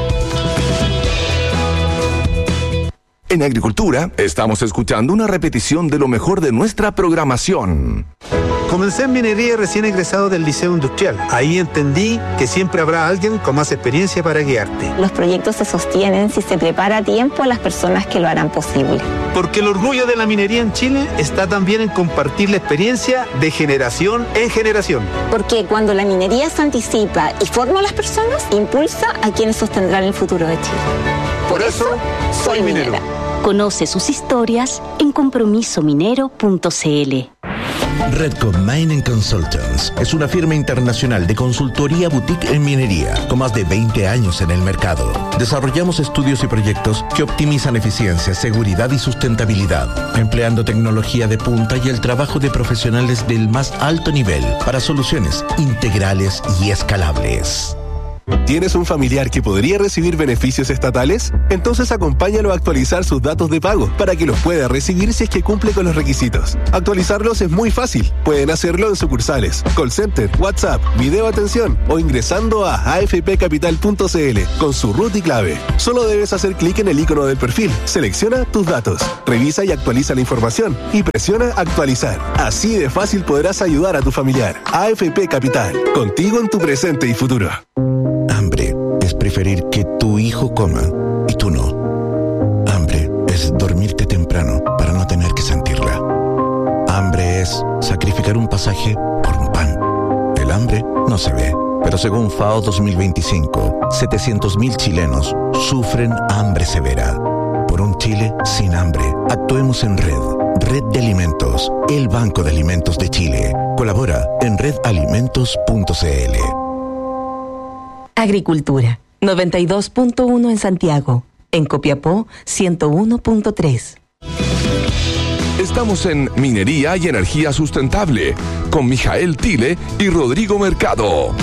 [SPEAKER 5] En Agricultura, estamos escuchando una repetición de lo mejor de nuestra programación.
[SPEAKER 17] Comencé en minería recién egresado del Liceo Industrial. Ahí entendí que siempre habrá alguien con más experiencia para guiarte.
[SPEAKER 18] Los proyectos se sostienen si se prepara a tiempo a las personas que lo harán posible.
[SPEAKER 17] Porque el orgullo de la minería en Chile está también en compartir la experiencia de generación en generación.
[SPEAKER 18] Porque cuando la minería se anticipa y forma a las personas, impulsa a quienes sostendrán el futuro de Chile.
[SPEAKER 17] Por, Por eso, soy minero.
[SPEAKER 19] Conoce sus historias en compromiso minero punto c l.
[SPEAKER 4] Redcom Mining Consultants es una firma internacional de consultoría boutique en minería con más de veinte años en el mercado. Desarrollamos estudios y proyectos que optimizan eficiencia, seguridad y sustentabilidad, empleando tecnología de punta y el trabajo de profesionales del más alto nivel para soluciones integrales y escalables.
[SPEAKER 13] ¿Tienes un familiar que podría recibir beneficios estatales? Entonces acompáñalo a actualizar sus datos de pago para que los pueda recibir si es que cumple con los requisitos. Actualizarlos es muy fácil. Pueden hacerlo en sucursales, call center, WhatsApp, video atención o ingresando a a f p capital punto c l con su root y clave. Solo debes hacer clic en el icono del perfil, selecciona tus datos, revisa y actualiza la información y presiona actualizar. Así de fácil podrás ayudar a tu familiar. A F P Capital, contigo en tu presente y futuro.
[SPEAKER 4] Hambre es preferir que tu hijo coma y tú no. Hambre es dormirte temprano para no tener que sentirla. Hambre es sacrificar un pasaje por un pan. El hambre no se ve, pero según FAO dos mil veinticinco, setecientos mil chilenos sufren hambre severa. Por un Chile sin hambre, actuemos en red. Red de Alimentos, el Banco de Alimentos de Chile. Colabora en red alimentos punto c l.
[SPEAKER 7] Agricultura, noventa y dos punto uno en Santiago. En Copiapó, ciento uno punto tres.
[SPEAKER 5] Estamos en Minería y Energía Sustentable con Mijael Tile y Rodrigo Mercado.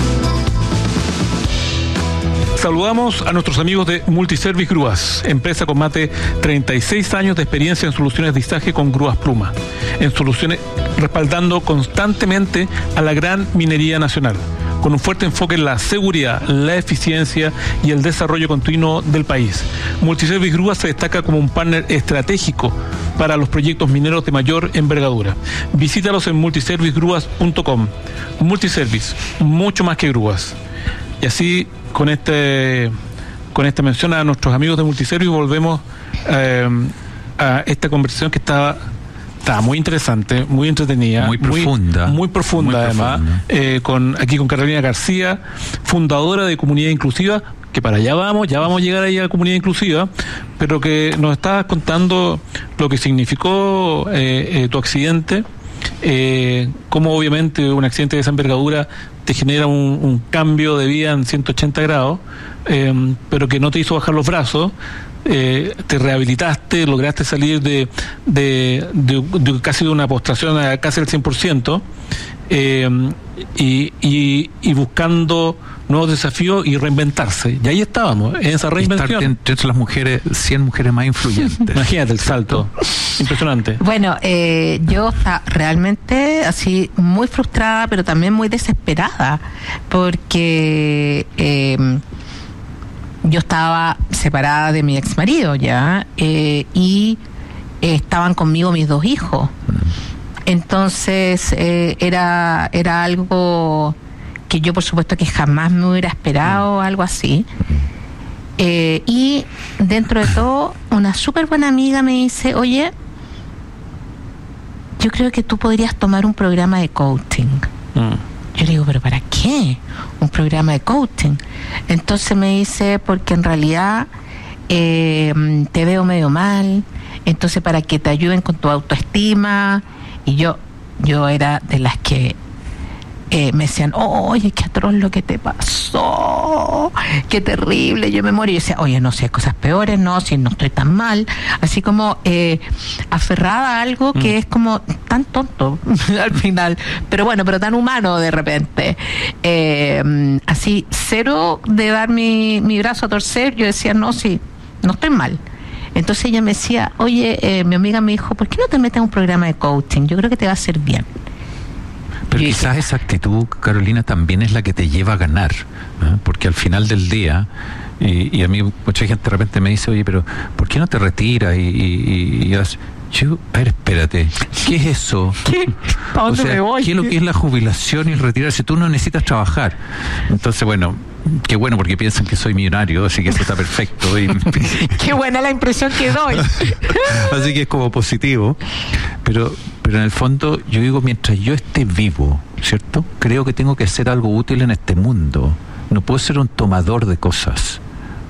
[SPEAKER 15] Saludamos a nuestros amigos de Multiservice Grúas, empresa con más de treinta y seis años de experiencia en soluciones de izaje con grúas Pluma, en soluciones respaldando constantemente a la gran minería nacional, con un fuerte enfoque en la seguridad, la eficiencia y el desarrollo continuo del país. Multiservice Grúas se destaca como un partner estratégico para los proyectos mineros de mayor envergadura. Visítalos en multiservice grúas punto com. Multiservice, mucho más que grúas. Y así, con este con esta mención a nuestros amigos de Multiservice, volvemos eh, a esta conversación que estaba, estaba muy interesante, muy entretenida,
[SPEAKER 11] muy profunda,
[SPEAKER 15] muy, muy profunda muy además, profunda. Eh, con aquí con Carolina García, fundadora de Comunidad Inclusiva, que para allá vamos, ya vamos a llegar ahí a Comunidad Inclusiva, pero que nos estabas contando lo que significó eh, eh, tu accidente. Eh, cómo obviamente un accidente de esa envergadura te genera un, un cambio de vida en ciento ochenta grados, eh, pero que no te hizo bajar los brazos, eh, te rehabilitaste, lograste salir de, de, de, de casi de una postración a casi el cien por ciento, eh, y, y, y buscando nuevos desafíos y reinventarse. Y ahí estábamos, en esa reinvención.
[SPEAKER 11] Estar entre las mujeres, cien mujeres más influyentes.
[SPEAKER 15] Imagínate el salto. Impresionante.
[SPEAKER 16] Bueno, eh, yo estaba realmente así muy frustrada, pero también muy desesperada, porque eh, yo estaba separada de mi ex marido ya, eh, y eh, estaban conmigo mis dos hijos. Entonces eh, era, era algo que yo por supuesto que jamás me hubiera esperado, algo así. Eh, y dentro de todo, una súper buena amiga me dice, oye, yo creo que tú podrías tomar un programa de coaching. Mm. Yo le digo, ¿pero para qué? Un programa de coaching. Entonces me dice, porque en realidad eh, te veo medio mal, entonces para que te ayuden con tu autoestima. Y yo, yo era de las que Eh, me decían, oye, qué atroz lo que te pasó, qué terrible, yo me morí. Y yo decía, oye, no sé, cosas peores, no, si no estoy tan mal. Así como eh, aferrada a algo que mm. es como tan tonto al final, pero bueno, pero tan humano de repente. Eh, así, cero de dar mi, mi brazo a torcer, yo decía, no, sí, no estoy mal. Entonces ella me decía, oye, eh, mi amiga me dijo, ¿por qué no te metes en un programa de coaching? Yo creo que te va a hacer bien.
[SPEAKER 11] Pero quizás esa actitud, Carolina, también es la que te lleva a ganar, ¿no? Porque al final del día, y, y a mí mucha gente de repente me dice, oye, pero ¿por qué no te retiras? Y, y, y yo, yo, a ver, espérate, ¿qué es eso?
[SPEAKER 16] ¿Qué? ¿A dónde
[SPEAKER 11] o sea,
[SPEAKER 16] me voy?
[SPEAKER 11] ¿qué es lo que es la jubilación y el retirarse? Tú no necesitas trabajar. Entonces, bueno, qué bueno, porque piensan que soy millonario, así que eso está perfecto. Y
[SPEAKER 16] qué buena la impresión que doy.
[SPEAKER 11] Así que es como positivo. Pero, pero en el fondo, yo digo, mientras yo esté vivo, ¿cierto? Creo que tengo que hacer algo útil en este mundo. No puedo ser un tomador de cosas.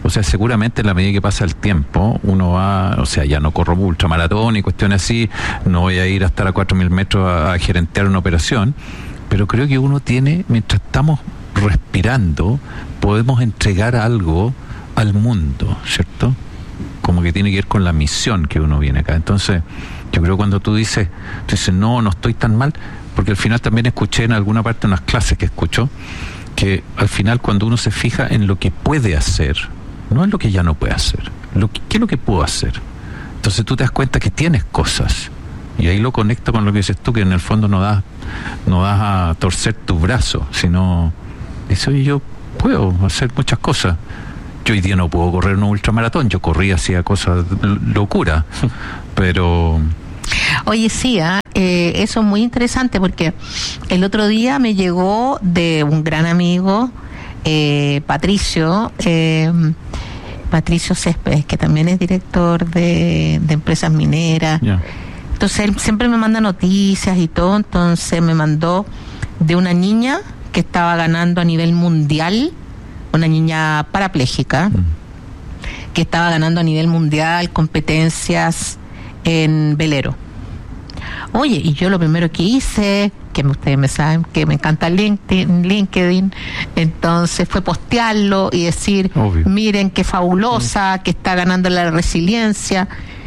[SPEAKER 11] O sea, seguramente en la medida que pasa el tiempo, uno va, o sea, ya no corro ultramaratón y cuestiones así, no voy a ir a estar a cuatro mil metros a, a gerentear una operación, pero creo que uno tiene, mientras estamos respirando, podemos entregar algo al mundo, ¿cierto? Como que tiene que ver con la misión que uno viene acá. Entonces, yo creo que cuando tú dices, tú dices, no, no estoy tan mal, porque al final también escuché en alguna parte, unas clases que escucho, que al final cuando uno se fija en lo que puede hacer, no en lo que ya no puede hacer, lo que, ¿qué es lo que puedo hacer? Entonces tú te das cuenta que tienes cosas, y ahí lo conecto con lo que dices tú, que en el fondo no das, no das a torcer tu brazo, sino dices, oye, yo puedo hacer muchas cosas. Yo hoy día no puedo correr un ultramaratón, yo corría, hacía cosas locura, pero...
[SPEAKER 16] Oye, sí, ¿eh? Eh, eso es muy interesante porque el otro día me llegó de un gran amigo, eh, Patricio, eh, Patricio Céspedes, que también es director de, de empresas mineras. Yeah. Entonces él siempre me manda noticias y todo, entonces me mandó de una niña que estaba ganando a nivel mundial, una niña parapléjica, mm. que estaba ganando a nivel mundial competencias en velero. Oye, y yo lo primero que hice, que ustedes me saben que me encanta LinkedIn, LinkedIn, entonces fue postearlo y decir, obvio, miren qué fabulosa, mm. que está ganando la resiliencia.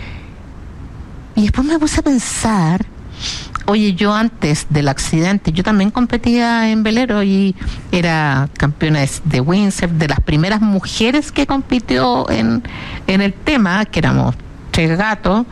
[SPEAKER 16] Y después me puse a pensar, oye, yo antes del accidente, yo también competía en velero y era campeona de windsurf, de las primeras mujeres que compitió en, en el tema, que éramos tres gatos.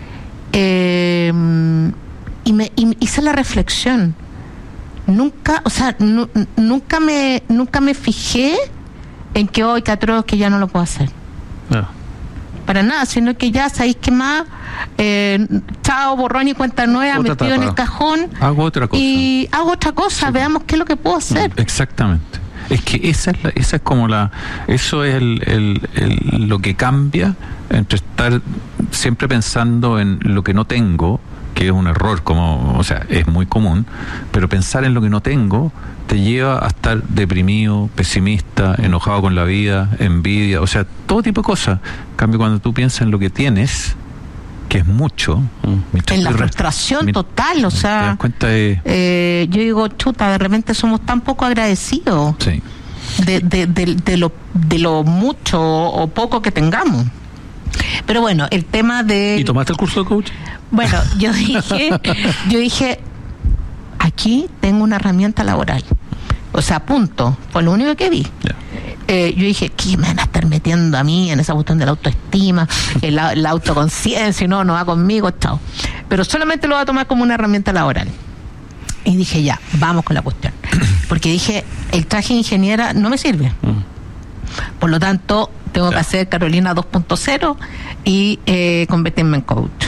[SPEAKER 16] Eh, y me y hice la reflexión, nunca, o sea, nu, nunca me nunca me fijé en que hoy que atroz que ya no lo puedo hacer. No. Para nada, sino que ya sabéis que más eh, chao, borrón y cuenta nueva, otra metido etapa. En el cajón,
[SPEAKER 11] hago otra cosa
[SPEAKER 16] y hago otra cosa, sí. Veamos qué es lo que puedo hacer.
[SPEAKER 11] Exactamente. Es que esa es la, esa es como la, eso es el, el, el, lo que cambia entre estar siempre pensando en lo que no tengo, que es un error, como, o sea, es muy común, pero pensar en lo que no tengo te lleva a estar deprimido, pesimista, enojado con la vida, envidia, o sea, todo tipo de cosas. En cambio, cuando tú piensas en lo que tienes, que es mucho,
[SPEAKER 16] en la frustración re- total, o sea,
[SPEAKER 11] te das cuenta de...
[SPEAKER 16] eh, yo digo, chuta, de repente somos tan poco agradecidos,
[SPEAKER 11] sí,
[SPEAKER 16] de, de, de, de lo de lo mucho o poco que tengamos. Pero bueno, el tema de...
[SPEAKER 15] ¿Y tomaste el curso de coach?
[SPEAKER 16] Bueno, yo dije, yo dije, aquí tengo una herramienta laboral. O sea, punto. Fue lo único que vi. Yeah. Eh, yo dije, ¿qué me van a estar metiendo a mí en esa cuestión de la autoestima, en la, la autoconciencia? No, no va conmigo, chao. Pero solamente lo voy a tomar como una herramienta laboral. Y dije, ya, vamos con la cuestión. Porque dije, el traje de ingeniera no me sirve. Por lo tanto, tengo que hacer Carolina dos punto cero y eh, convertirme en coach.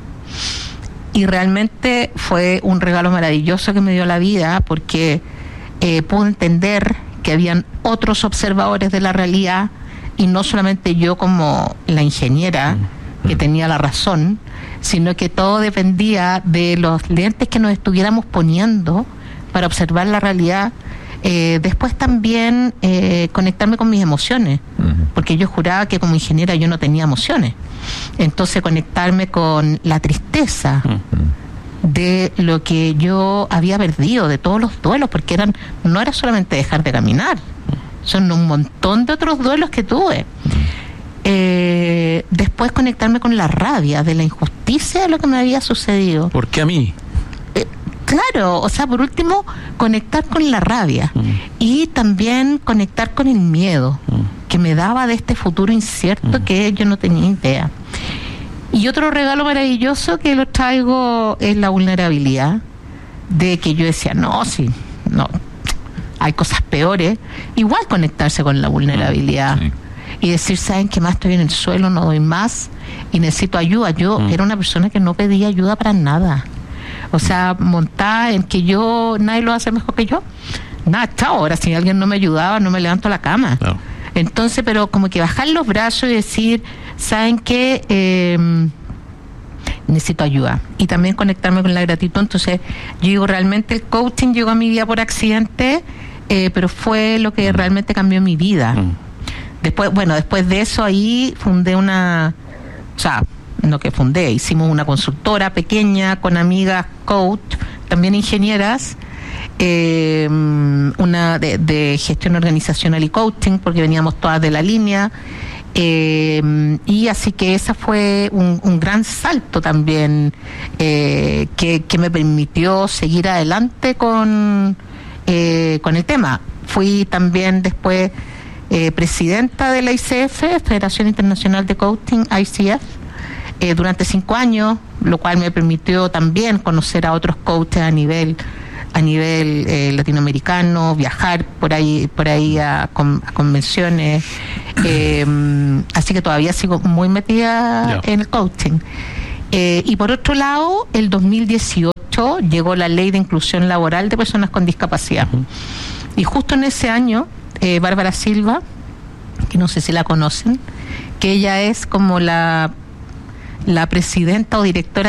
[SPEAKER 16] Y realmente fue un regalo maravilloso que me dio la vida, porque eh, pude entender que habían otros observadores de la realidad y no solamente yo como la ingeniera que tenía la razón, sino que todo dependía de los lentes que nos estuviéramos poniendo para observar la realidad. Eh, después también eh, conectarme con mis emociones, uh-huh. porque yo juraba que como ingeniera yo no tenía emociones. Entonces conectarme con la tristeza uh-huh. de lo que yo había perdido, de todos los duelos, porque eran no era solamente dejar de caminar, son un montón de otros duelos que tuve. Eh, después conectarme con la rabia de la injusticia de lo que me había sucedido.
[SPEAKER 15] ¿Por qué a mí?
[SPEAKER 16] Claro, o sea, por último, conectar con la rabia mm. y también conectar con el miedo mm. que me daba de este futuro incierto mm. que yo no tenía idea. Y otro regalo maravilloso que lo traigo es la vulnerabilidad, de que yo decía, no, sí, no, hay cosas peores. Igual conectarse con la vulnerabilidad. Sí. Y decir, ¿saben qué más? Estoy en el suelo, no doy más y necesito ayuda. Yo mm. era una persona que no pedía ayuda para nada. O sea, montada en que yo, nadie lo hace mejor que yo. Nada, chao, ahora si alguien no me ayudaba, no me levanto la cama. Claro. Entonces, pero como que bajar los brazos y decir, ¿saben qué? Eh, necesito ayuda. Y también conectarme con la gratitud. Entonces, yo digo, realmente el coaching llegó a mi vida por accidente, eh, pero fue lo que realmente cambió mi vida. Mm. Después, bueno, después de eso ahí fundé una, o sea, no que fundé, hicimos una consultora pequeña con amigas coach, también ingenieras, eh, una de, de gestión organizacional y coaching, porque veníamos todas de la línea. Eh, y así que esa fue un, un gran salto también eh, que, que me permitió seguir adelante con, eh, con el tema. Fui también después eh, presidenta de la I C F, Federación Internacional de Coaching, I C F, eh, durante cinco años, lo cual me permitió también conocer a otros coaches a nivel a nivel eh, latinoamericano, viajar por ahí por ahí a, con, a convenciones, eh, así que todavía sigo muy metida yeah. en el coaching. Eh, y por otro lado, el dos mil dieciocho llegó la Ley de Inclusión Laboral de Personas con Discapacidad. Uh-huh. Y justo en ese año, eh, Bárbara Silva, que no sé si la conocen, que ella es como la, la presidenta o directora